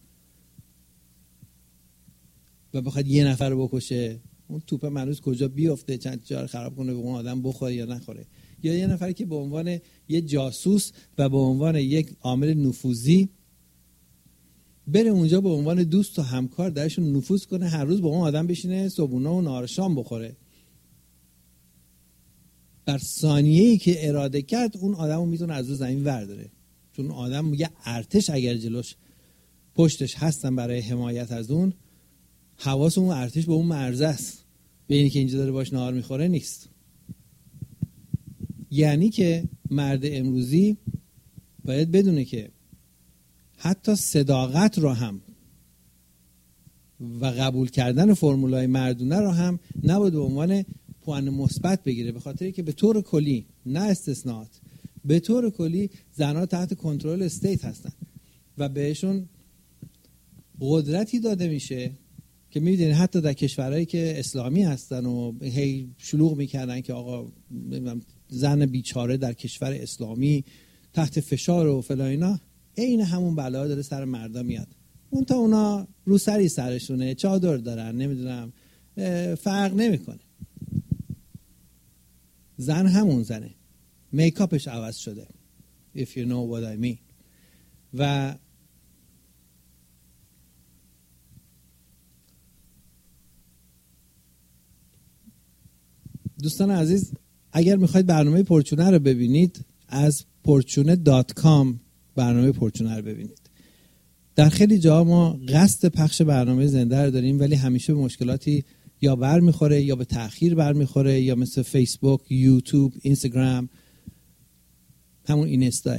و بخواد یه نفر رو بکشه، اون توپ منوز کجا بیفته، چند جا رو خراب کنه، به اون آدم بخوره یا نخوره. یا یه نفری که به عنوان یه جاسوس و به عنوان یک عامل نفوذی بره اونجا به عنوان دوست و همکار درشون نفوذ کنه، هر روز با اون آدم بشینه صبحونه و نهار شام بخوره. در ثانیه‌ای که اراده کرد اون آدمو میتونه از رو زمین ورداره، چون اون آدم یه ارتش اگر جلوش پشتش هستن برای حمایت از اون، حواس اون ارتش به اون مرزه است، به اینی که اینجا داره باش نهار میخوره نیست. یعنی که مرد امروزی باید بدونه که حتی صداقت رو هم و قبول کردن فرمولای مردونه رو هم نباید به عنوان پوان مثبت بگیره، به خاطری که به طور کلی، نه استثناءات، به طور کلی زنها تحت کنترل استیت هستن و بهشون قدرتی داده میشه که می‌بینید حتی در کشورهایی که اسلامی هستن و هی شلوغ میکردن که آقا زن بیچاره در کشور اسلامی تحت فشار و فلان اینا، عین همون بلا داره سر مردا میاد. اون تا اونا روسری سرشونه، چادر دارن، نمیدونم، فرق نمیکنه. زن همون زنه، میکاپش عوض شده if you know what I mean. و دوستان عزیز، اگر میخواید برنامه پرچونه رو ببینید، از porchune.com برنامه پرچونه رو ببینید. در خیلی جا ما قصد پخش برنامه زنده رو داریم، ولی همیشه به مشکلاتی یا برمیخوره یا به تأخیر برمیخوره، یا مثل فیسبوک، یوتیوب، اینستاگرام، همون اینستا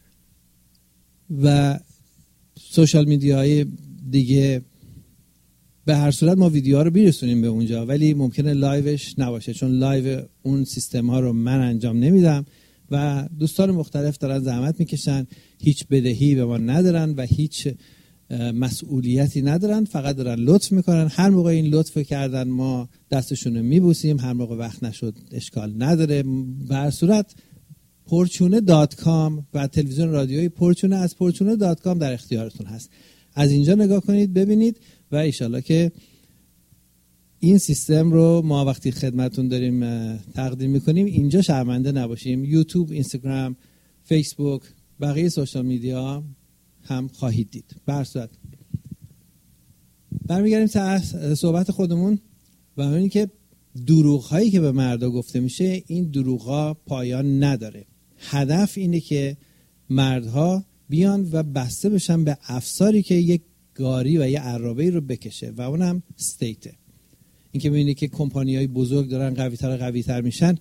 و سوشال میدیاهای دیگه. به هر صورت ما ویدیوها رو برسونیم به اونجا، ولی ممکنه لایوش نباشه، چون لایو اون سیستم ها رو من انجام نمیدم و دوستان مختلف دارن زحمت میکشن، هیچ بدهی به ما ندارن و هیچ مسئولیتی ندارن، فقط دارن لطف میکنن. هر موقع این لطف کردن ما دستشون رو میبوسیم، هر موقع وقت نشد اشکال نداره. به هر صورت porchune.com و تلویزیون رادیوی پرچونه از porchune.com در اختیارتون هست. از اینجا نگاه کنید، ببینید و انشالله که این سیستم رو ما وقتی خدمتون داریم تقدیم میکنیم اینجا شرمنده نباشیم. یوتیوب، اینستاگرام، فیسبوک، بقیه سوشال میدیا هم خواهید دید. به هر صورت برمیگردیم سر صحبت خودمون و همین که دروغ هایی که به مردا گفته میشه، این دروغ ها پایان نداره. هدف اینه که مردها بیان و بسته بشن به افساری که یک گاری و یه عرابه‌ای رو بکشه و اونم استیته. این که می‌بینید که کمپانی‌های بزرگ دارن قوی‌تر میشن،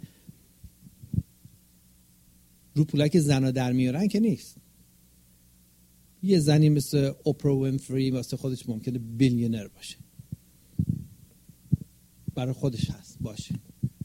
رو پولک زنا در میارن که نیست. یه زنی مثل اوپرا وینفری واسه خودش ممکنه بیلیونر باشه، برای خودش هست باشه.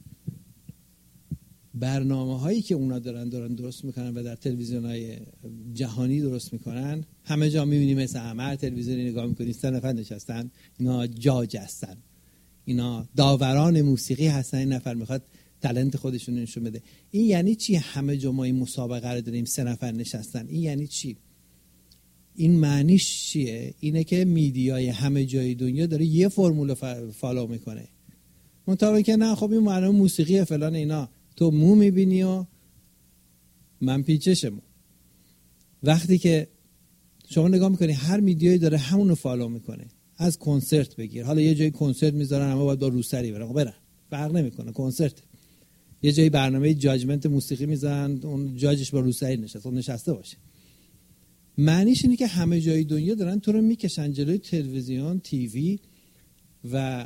برنامه‌هایی که اونا دارن درست میکنن و در تلویزیون‌های جهانی درست میکنن، همه جا می‌بینیم مثل هر تلویزیونی نگاه می‌کنید 3 نفر نشستن، اینا جاج هستن، اینا داوران موسیقی هستن، این نفر میخواد تالنت خودشون نشون بده. این یعنی چی؟ همه جا ما این مسابقه رو داریم 3 نفر نشستن، این یعنی چی؟ این معنیش چیه؟ اینه که میدیای همه جای دنیا داره یه فرمول فالو میکنه. منطقه که نه خب این برنامه موسیقی فلان اینا، تو مو میبینی و من پیچشمو. وقتی که شما نگاه میکنی هر میدیایی داره همونو فالو میکنه. از کنسرت بگیر، حالا یه جایی کنسرت میذارن اما باید با روسری برن، فرق نمیکنه، کنسرت. یه جایی برنامه جاجمنت موسیقی میذارن، اون جاجش با روسری نشسته باشه. معنیش اینه که همه جای دنیا دارن تو رو میکشن جلوی تلویزیون، تیوی و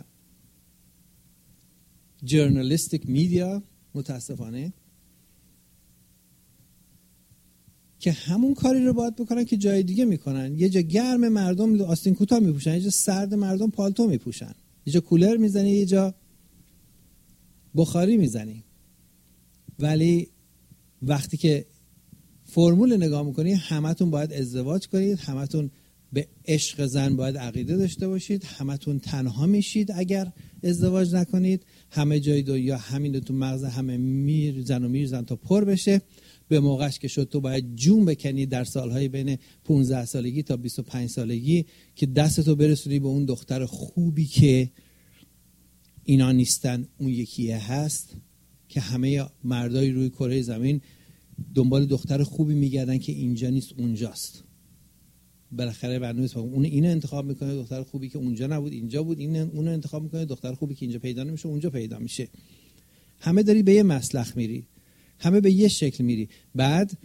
جورنالیستیک میدیا، متاسفانه، که همون کاری رو باید بکنن که جای دیگه میکنن. یه جا گرم مردم آستین کوتاه میپوشن، یه جا سرد مردم پالتو میپوشن، یه جا کولر میزنی، یه جا بخاری میزنی. ولی وقتی که فرمول نگاه میکنی، همتون باید ازدواج کنید، همتون به عشق زن باید عقیده داشته باشید، همتون تنها میشید اگر ازدواج نکنید، همه جای دنیا همین تو مغز همه میرزن تا پر بشه. به موقعش که شد تو باید جون بکنی در سالهای بین 15 سالگی تا 25 سالگی که دستتو برسونی به اون دختر خوبی که اینا نیستن، اون یکیه هست. که همه مردای روی کره زمین دنبال دختر خوبی میگردن که اینجا نیست اونجاست. بالاخره برنامه اون اینو انتخاب میکنه، دختر خوبی که اونجا نبود اینجا بود. این اونو انتخاب میکنه، دختر خوبی که اینجا پیدا نمیشه اونجا پیدا میشه. همه داری به یه مسلخ میری، همه به یه شکل میری. بعد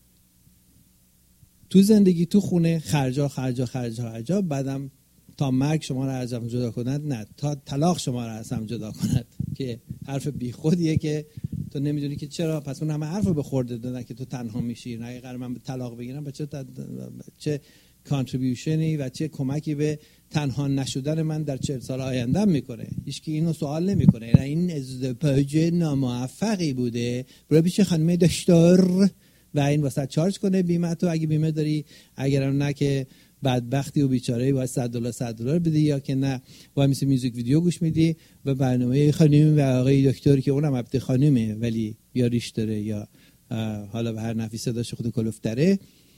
تو زندگی تو خونه خرجا بعدم تا مرگ شما رو از هم جدا کند، نه تا طلاق شما رو از هم جدا کند، که حرف بیخودیه که تو نمیدونی که چرا. پس اون همه حرف رو به خورده دادن که تو تنها میشی. نه قرار من طلاق بگیرم و چه کانتریبیوشنی و چه کمکی به تنها نشدن من در 40 سال آینده میکنه. هیچ کی اینو سوال نمیکنه. این ازدواج ناموفقی بوده، برو پیش خانم دکتر و این واسه چارج کنه بیمه تو اگه بیمه داری، اگرم نه که بدبختی و بیچاره‌ای باید $100 بدی، یا که نه باید مثل میوزیک ویدیو گوش میدی و برنامه خانم و آقای دکتر که اونم البته خانمه ولی یا ریش داره یا حالا به هر نفی صداش خود کلوفتره،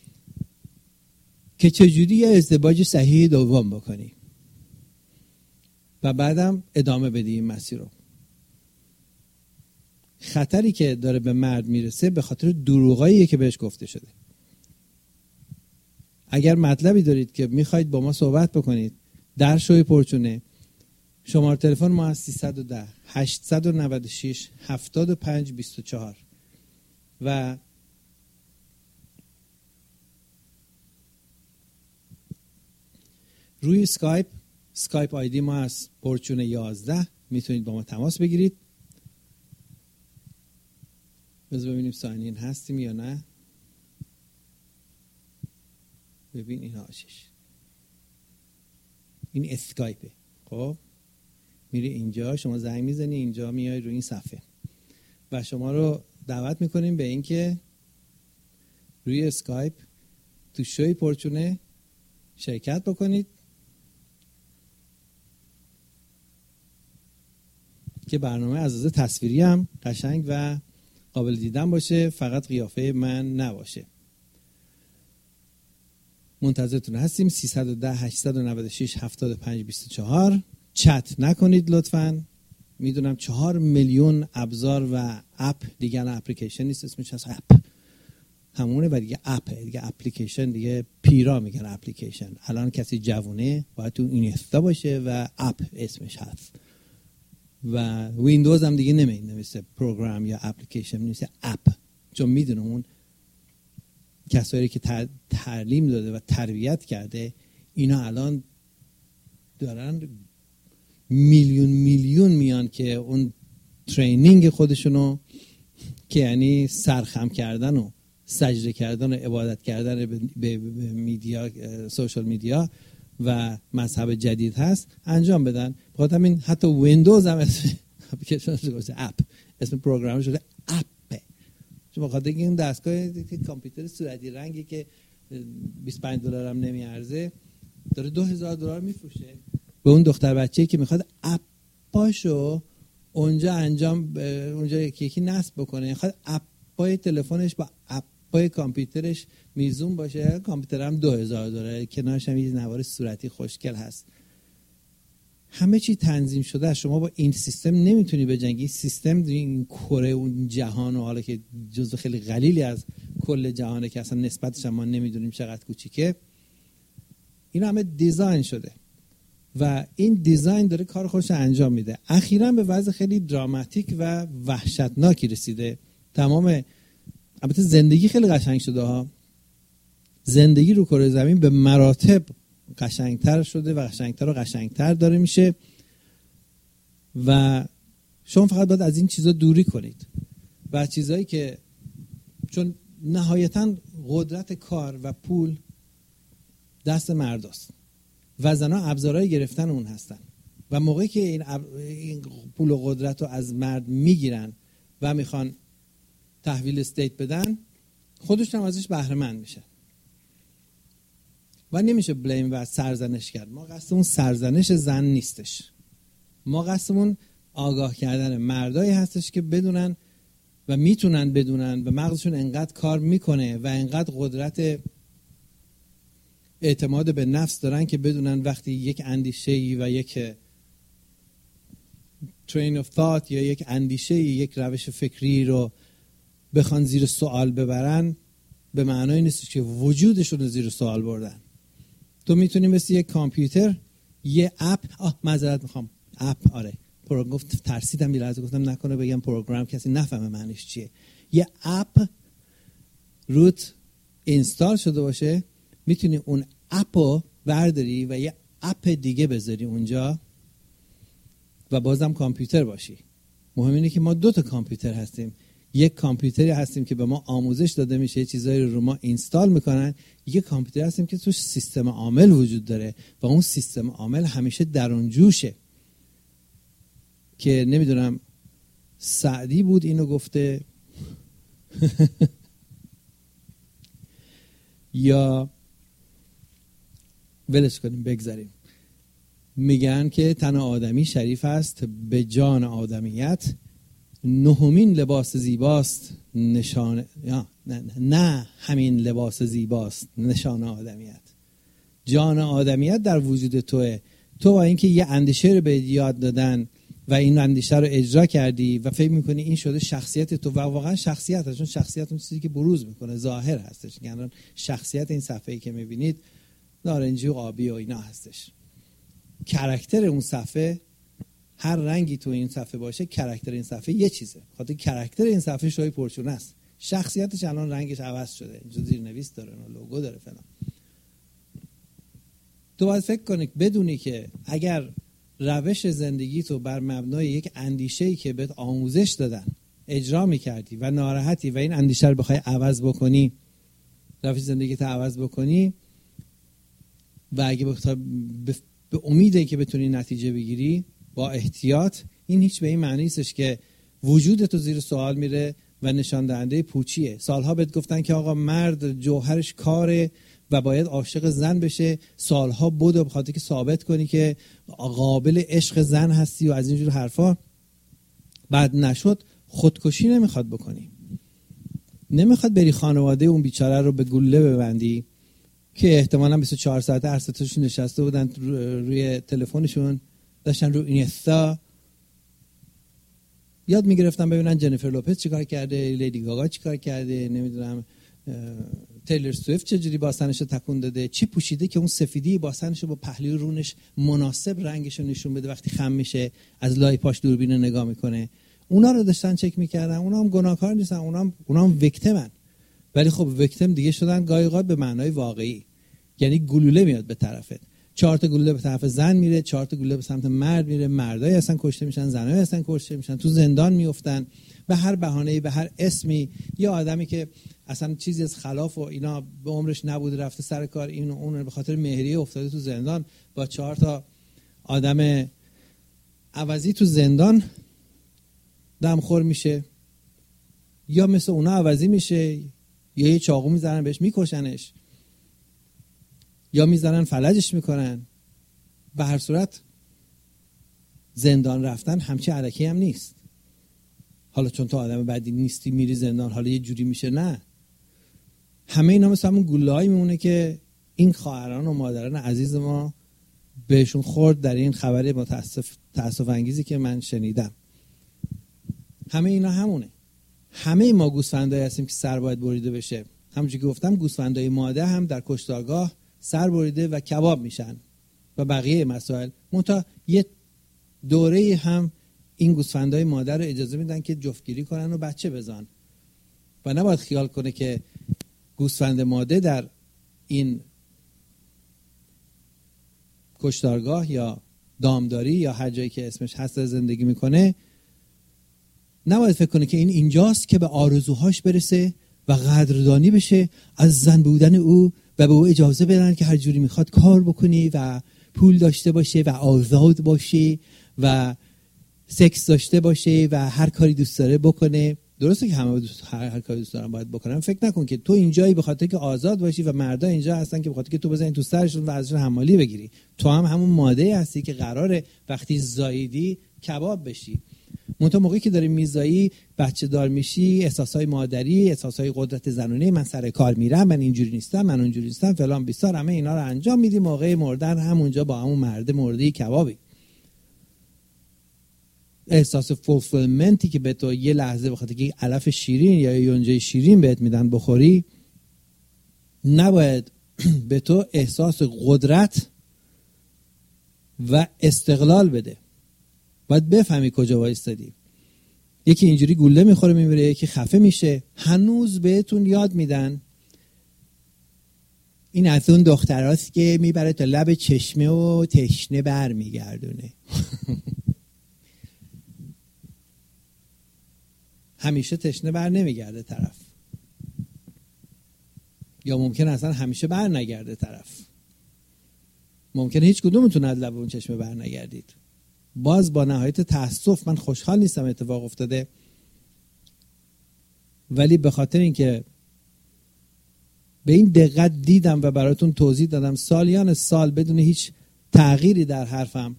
که چجوری یه ازدواج صحیح دوم بکنی و بعدم ادامه بدی این مسیر رو. خطری که داره به مرد میرسه به خاطر دروغاییه که بهش گفته شده. اگر مطلبی دارید که میخواید با ما صحبت بکنید در شوی پرچونه، شماره تلفن ما از 310 896 7524 و روی اسکایپ آیدی ما از پرچونه 11 میتونید با ما تماس بگیرید. بذار ببینیم ساینین هستیم یا نه. ببین این آشش، این اسکایپه. خب میری اینجا، شما زنگ میزنی اینجا، میای روی این صفحه و شما رو دعوت میکنیم به اینکه روی اسکایپ تو شوی پرچونه شرکت بکنید که برنامه از لحاظ تصویری هم قشنگ و قابل دیدن باشه، فقط قیافه من نباشه. منتظرتون هستیم. 310 896 7524. چت نکنید لطفاً. میدونم 4 میلیون ابزار و اپ دیگه، نه اپلیکیشن نیست اسمش، هست اپ همونه و دیگه اپه دیگه، اپلیکیشن دیگه پیرا میگن اپلیکیشن. الان کسی جوونه باید تو اینستا باشه و اپ اسمش هست و ویندوز هم دیگه نمیشه پروگرام یا اپلیکیشن، میشه اپ، چون میدونه اون کسایی که تعلیم داده و تربیت کرده اینا الان دارن میلیون میان که اون ترینینگ خودشونو که یعنی سرخم کردن و سجده کردن و عبادت کردن به میدیا، سوشال میدیا و مذهب جدید هست انجام بدن. بخاطر همین حتی ویندوز هم اسم اپلیکیشن شده اپ، اسم پروگرام شده اپ. چون بخاطر این دستگاه کامپیوتر صورتی رنگی که $25 هم نمیارزه داره $2000 میفروشه به اون دختر بچه‌ای که میخواد اپاشو اونجا اونجا یکی نصب بکنه، میخواد اپای تلفنش با اپای کامپیوترش میزون باشه. کامپیوتر هم $2000، کنارش هم یه نوار صورتی خوشگل هست. همه چی تنظیم شده. شما با این سیستم نمیتونی بجنگی. سیستم این کره اون جهان و حالا که جزو خیلی قلیلی از کل جهانه که اصلا نسبتش ما نمیدونیم چقدر کوچیکه، این همه دیزاین شده و این دیزاین داره کار خودش انجام میده. اخیراً به وضع خیلی دراماتیک و وحشتناکی رسیده. تمام البته زندگی خیلی قشنگ شده ها، زندگی رو کره زمین به مراتب قشنگتر شده و قشنگتر داره میشه و شما فقط باید از این چیزا دوری کنید و چیزایی که چون نهایتاً قدرت کار و پول دست مرداست و زنها ابزارهای گرفتن اون هستن و موقعی که این پول و قدرت رو از مرد میگیرن و میخوان تحویل استیت بدن، خودشون هم ازش بهره مند میشن و نمیشه بلیم و سرزنش کرد. ما قصدمون سرزنش زن نیستش، ما قصدمون آگاه کردن مردایی هستش که بدونن و میتونن بدونن و مغزشون انقدر کار میکنه و انقدر قدرت اعتماد به نفس دارن که بدونن وقتی یک اندیشه‌ای و یک train of thought یا یک اندیشه‌ای، یک روش فکری رو بخوان زیر سوال ببرن، به معنای نیست که وجودشون رو زیر سوال بردن. تو میتونی مثل یک کامپیوتر یه اپ، معذرت میخوام، اپ، آره گفت ترسیدم یه لحظه، گفتم نکنه بگم پروگرام کسی نفهمه معنیش چیه. یه اپ روت اینستال شده باشه، میتونی اون اپو برداری و یه اپ دیگه بذاری اونجا و بازم کامپیوتر باشی. مهم اینه که ما 2 تا کامپیوتر هستیم. یک کامپیوتری هستیم که به ما آموزش داده میشه، چیزایی رو ما اینستال میکنن. یک کامپیوتر هستیم که توش سیستم عامل وجود داره و اون سیستم عامل همیشه درون جوشه که نمیدونم سعدی بود اینو گفته یا ولش کنیم بگذاریم. میگن که تن آدمی شریف است به جان آدمیت، 9مین لباس زیباست نشان، نه همین لباس زیباست نشان آدمیت. جان آدمیت در وجود توه. تو با اینکه یه اندیشه رو به یاد دادن و این اندیشه رو اجرا کردی و فکر میکنی این شده شخصیت تو، و واقعا شخصیت هست، چون شخصیت اون چیزی که بروز میکنه ظاهر هستش. یعنی شخصیت این صفحه‌ای که میبینید نارنجی و آبی و اینا هستش. کاراکتر اون صفحه، هر رنگی تو این صفحه باشه، کاراکتر این صفحه یه چیزه. خاطر کاراکتر این صفحه شوی پرچونه است. شخصیتش الان رنگش عوض شده، اینجا زیرنویس داره و لوگو داره فلان. تو باید فکر کنی بدونی که اگر روش زندگی تو بر مبنای یک اندیشه‌ای که بهت آموزش دادن اجرا می‌کردی و ناراحتی و این اندیشه رو بخوای عوض بکنی، روش زندگی تو عوض بکنی و اگه بخوای به امیده که بتونی نتیجه بگیری با احتیاط، این هیچ به این معنی نیستش که وجود تو زیر سوال میره و نشان دهنده پوچیه. سالها بهت گفتن که آقا مرد جوهرش کاره و باید عاشق زن بشه، سالها بودو بخاطر که ثابت کنی که قابل عشق زن هستی و از اینجور حرفا. بعد نشد، خودکشی نمیخواد بکنی، نمیخواد بری خانواده اون بیچاره رو به گلوله ببندی که احتمالاً 24 ساعته هر ستاشون نشسته بودن روی تلفنشون، داشتن رو اینستا یاد میگرفتن ببینن جنیفر لوپز چیکار کرده، لیدی گاگا چیکار کرده، نمیدونم تیلر سویفت چجوری باسنش رو تکون داده، چی پوشیده که اون سفیدی باسنش رو با پهلوی رونش مناسب رنگش رو نشون بده وقتی خم میشه از لای پاش دوربین رو نگاه میکنه. اونا رو داشتن چک میکردن. اونا هم گناهکار نیستن، اونا هم ویکتیمن، ولی خب ویکتیم دیگه شدن گاهی اوقات به معنای واقعی. یعنی گلوله میاد به طرفت، 4 تا گلوله به طرف زن میره، 4 تا گلوله به سمت مرد میره، مردای هستن کشته میشن، زنای هستن کشته میشن، تو زندان میافتن به هر بهانه‌ای، به هر اسمی. یه آدمی که اصلا چیزی از خلاف و اینا به عمرش نبوده رفته سر کار این و اون، به خاطر مهریه افتاده تو زندان، با 4 تا آدم عوضی تو زندان دمخور میشه، یا مثل اونا عوضی میشه، یا یه چاقو میزنن بهش میکشنش، یا میزنن فلجش میکنن. به هر صورت زندان رفتن همچی علکی هم نیست. حالا چون تو آدم بدی نیستی میری زندان حالا یه جوری میشه، نه. همه اینا مثل همون گله‌ای میمونه که این خواهران و مادران عزیز ما بهشون خورد در این خبر تأسف انگیزی که من شنیدم. همه اینا همونه. همه ما گوسفندایی هستیم که سر باید بریده بشه. همونجوری که گفتم گوسفندای ماده هم در کشتارگاه سر بریده و کباب میشن و بقیه مسائل. منتها یه دوره هم این گوسفندای مادر رو اجازه میدن که جفتگیری کنن و بچه بزن و نباید خیال کنه که گوسفند ماده در این کشتارگاه یا دامداری یا هر جایی که اسمش هست زندگی میکنه، نباید فکر کنه که این اینجاست که به آرزوهاش برسه و قدردانی بشه از زن بودن او و به او اجازه بدن که هر جوری میخواد کار بکنی و پول داشته باشه و آزاد باشه و سکس داشته باشه و هر کاری دوست داره بکنه. درسته که همه هر کاری دوست دارن باید بکنن. فکر نکن که تو اینجایی به خاطر که آزاد باشی و مردا اینجا هستن که به خاطر که تو بزنی تو سرشون و ازشون حمالی بگیری. تو هم همون ماده هستی که قراره وقتی زاییدی کباب بشی. منتها موقعی که داری میزایی، بچه دار میشی، احساسای مادری، احساسای قدرت زنانه، من سر کار میرم، من اینجوری نیستم، من اونجوری نیستم، فلان بیسار، همه اینا رو انجام میدی. موقع مردن همونجا با همون مرد مرده کبابی. احساس فولفیلمنتی که به تو یه لحظه بخاطر که علف شیرین یا یونجه شیرین بهت میدن بخوری، نباید به تو احساس قدرت و استقلال بده. باید بفهمی کجا وایستادی. یکی اینجوری گوله میخوره میمیره، یکی خفه میشه. هنوز بهتون یاد میدن این از اون دختراست که میبره تا لب چشمه و تشنه بر میگردونه. همیشه تشنه بر نمیگرده طرف، یا ممکن اصلا همیشه بر نگرده طرف. ممکنه هیچ کدومتون از لب اون چشمه بر نگردید. باز با نهایت تأسف من خوشحال نیستم اتفاق افتاده، ولی به خاطر اینکه به این دقت دیدم و براتون توضیح دادم سالیان سال بدون هیچ تغییری در حرفم،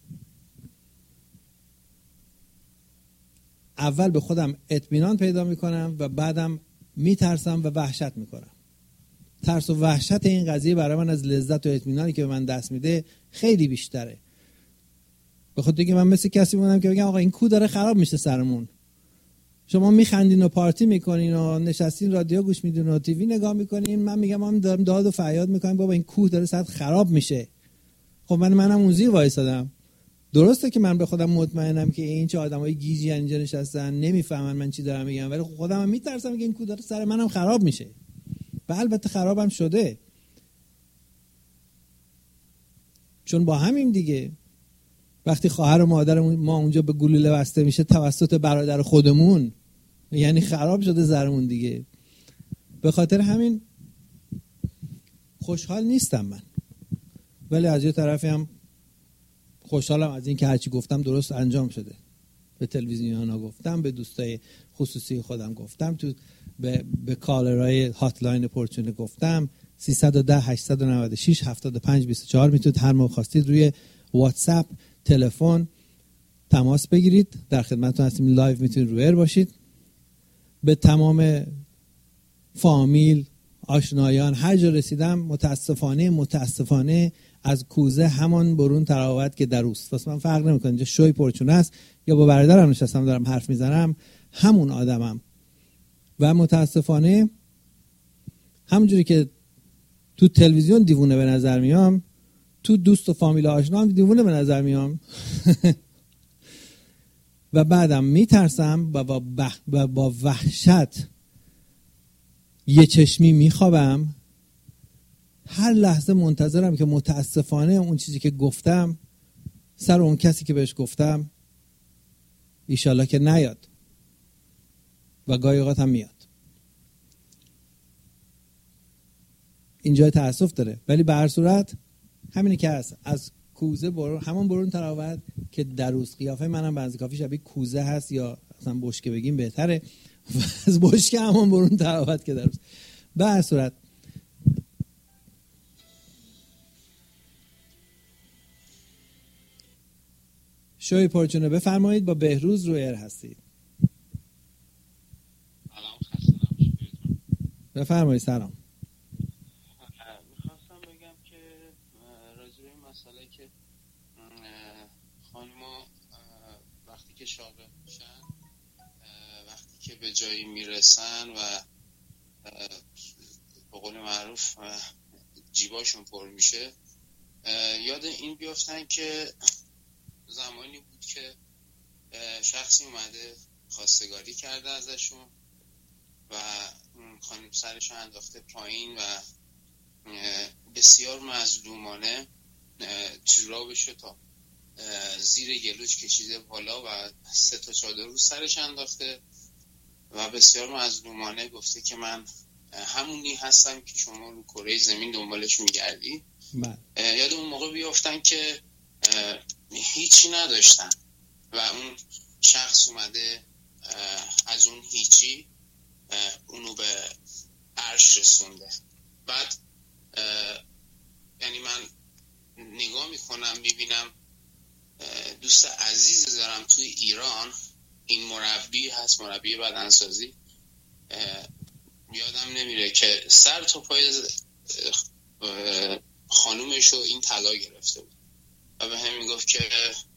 اول به خودم اطمینان پیدا میکنم و بعدم میترسم و وحشت میکنم. ترس و وحشت این قضیه برای من از لذت و اطمینانی که به من دست میده خیلی بیشتره. به خاطر اینکه من مثل کسی بودم که بگم آقا این کو داره خراب میشه سرمون. شما میخندین و پارتی میکنین و نشستین رادیو گوش میدین و تیوی نگاه میکنین، من میگم من دارم داد و فریاد میکنم بابا این کوه داره سر خراب میشه. خب منم اون زیر وایسادم. درسته که من به خودم مطمئنم که این چه آدمای گیجی اینجا نشستن نمیفهمن من چی دارم میگم، ولی خودم هم میترسم که این کوه داره سر منم خراب میشه. و البته خرابم شده، چون با همین دیگه وقتی خواهر و مادر ما اونجا به گلوله بسته میشه توسط برادر خودمون، یعنی خراب شده زرمون دیگه. به خاطر همین خوشحال نیستم من، ولی از یه طرفی هم خوشحالم از این که هرچی گفتم درست انجام شده. به تلویزیونا گفتم، به دوستای خصوصی خودم گفتم، تو به کالرهای هاتلاین پورچونه گفتم. 310 896 75 24 میتونید هر موقع خواستید روی واتساپ، تلفن تماس بگیرید. در خدمتتون هستیم، لایو میتونید روی ایر باشید. به تمام فامیل، آشنایان هر جا رسیدم متاسفانه از کوزه همان برون تراوت که در اوست. واسه من فرق نمیکنه اینجا شوی پرچونه است یا با برادرم نشستم دارم حرف میزنم، همون آدمم. و متاسفانه همونجوری که تو تلویزیون دیوونه به نظر میام، تو دوست و فامیل آشنا هم دیوونه به نظر میام. و بعدم میترسم و با وحشت یه چشمی میخوابم. هر لحظه منتظرم که متاسفانه اون چیزی که گفتم سر اون کسی که بهش گفتم ایشالله که نیاد، و گاهی اوقات هم میاد. اینجا تأسف داره، ولی به هر صورت همینه که هست. از کوزه همون برون تراوت که دروس. قیافه منم بعضی کافی شبیه کوزه هست، یا اصلا بشکه بگیم بهتره. از بشکه همون برون تراوت که دروس. به هر صورت شوی پرچونه بفرمایید. با بهروز روی ایر هستید. بفرمایید. سلام. میخواستم بگم که راجع به این مسئله که خانم‌ها وقتی که شاغل میشن، وقتی که به جایی میرسن و به قول معروف جیباشون پر میشه، یاد این بیافتن که زمانی بود که شخصی اومده خواستگاری کرده ازشون و خانم سرش انداخته پایین و بسیار مظلومانه جورابشو تا زیر گلوش کشیده بالا و 3 تا چادر رو سرش انداخته و بسیار مظلومانه گفته که من همونی هستم که شما رو کره زمین دنبالش میگردی. یاد اون موقع بیافتن که هیچی نداشتن و اون شخص اومده از اون هیچی اونو به عرش رسونده. بعد یعنی من نگاه میکنم میبینم دوست عزیز دارم توی ایران این مربی هست، مربی بدنسازی، یادم نمیره که سر تا پای خانومشو این طلا گرفته بود و به هم میگفت که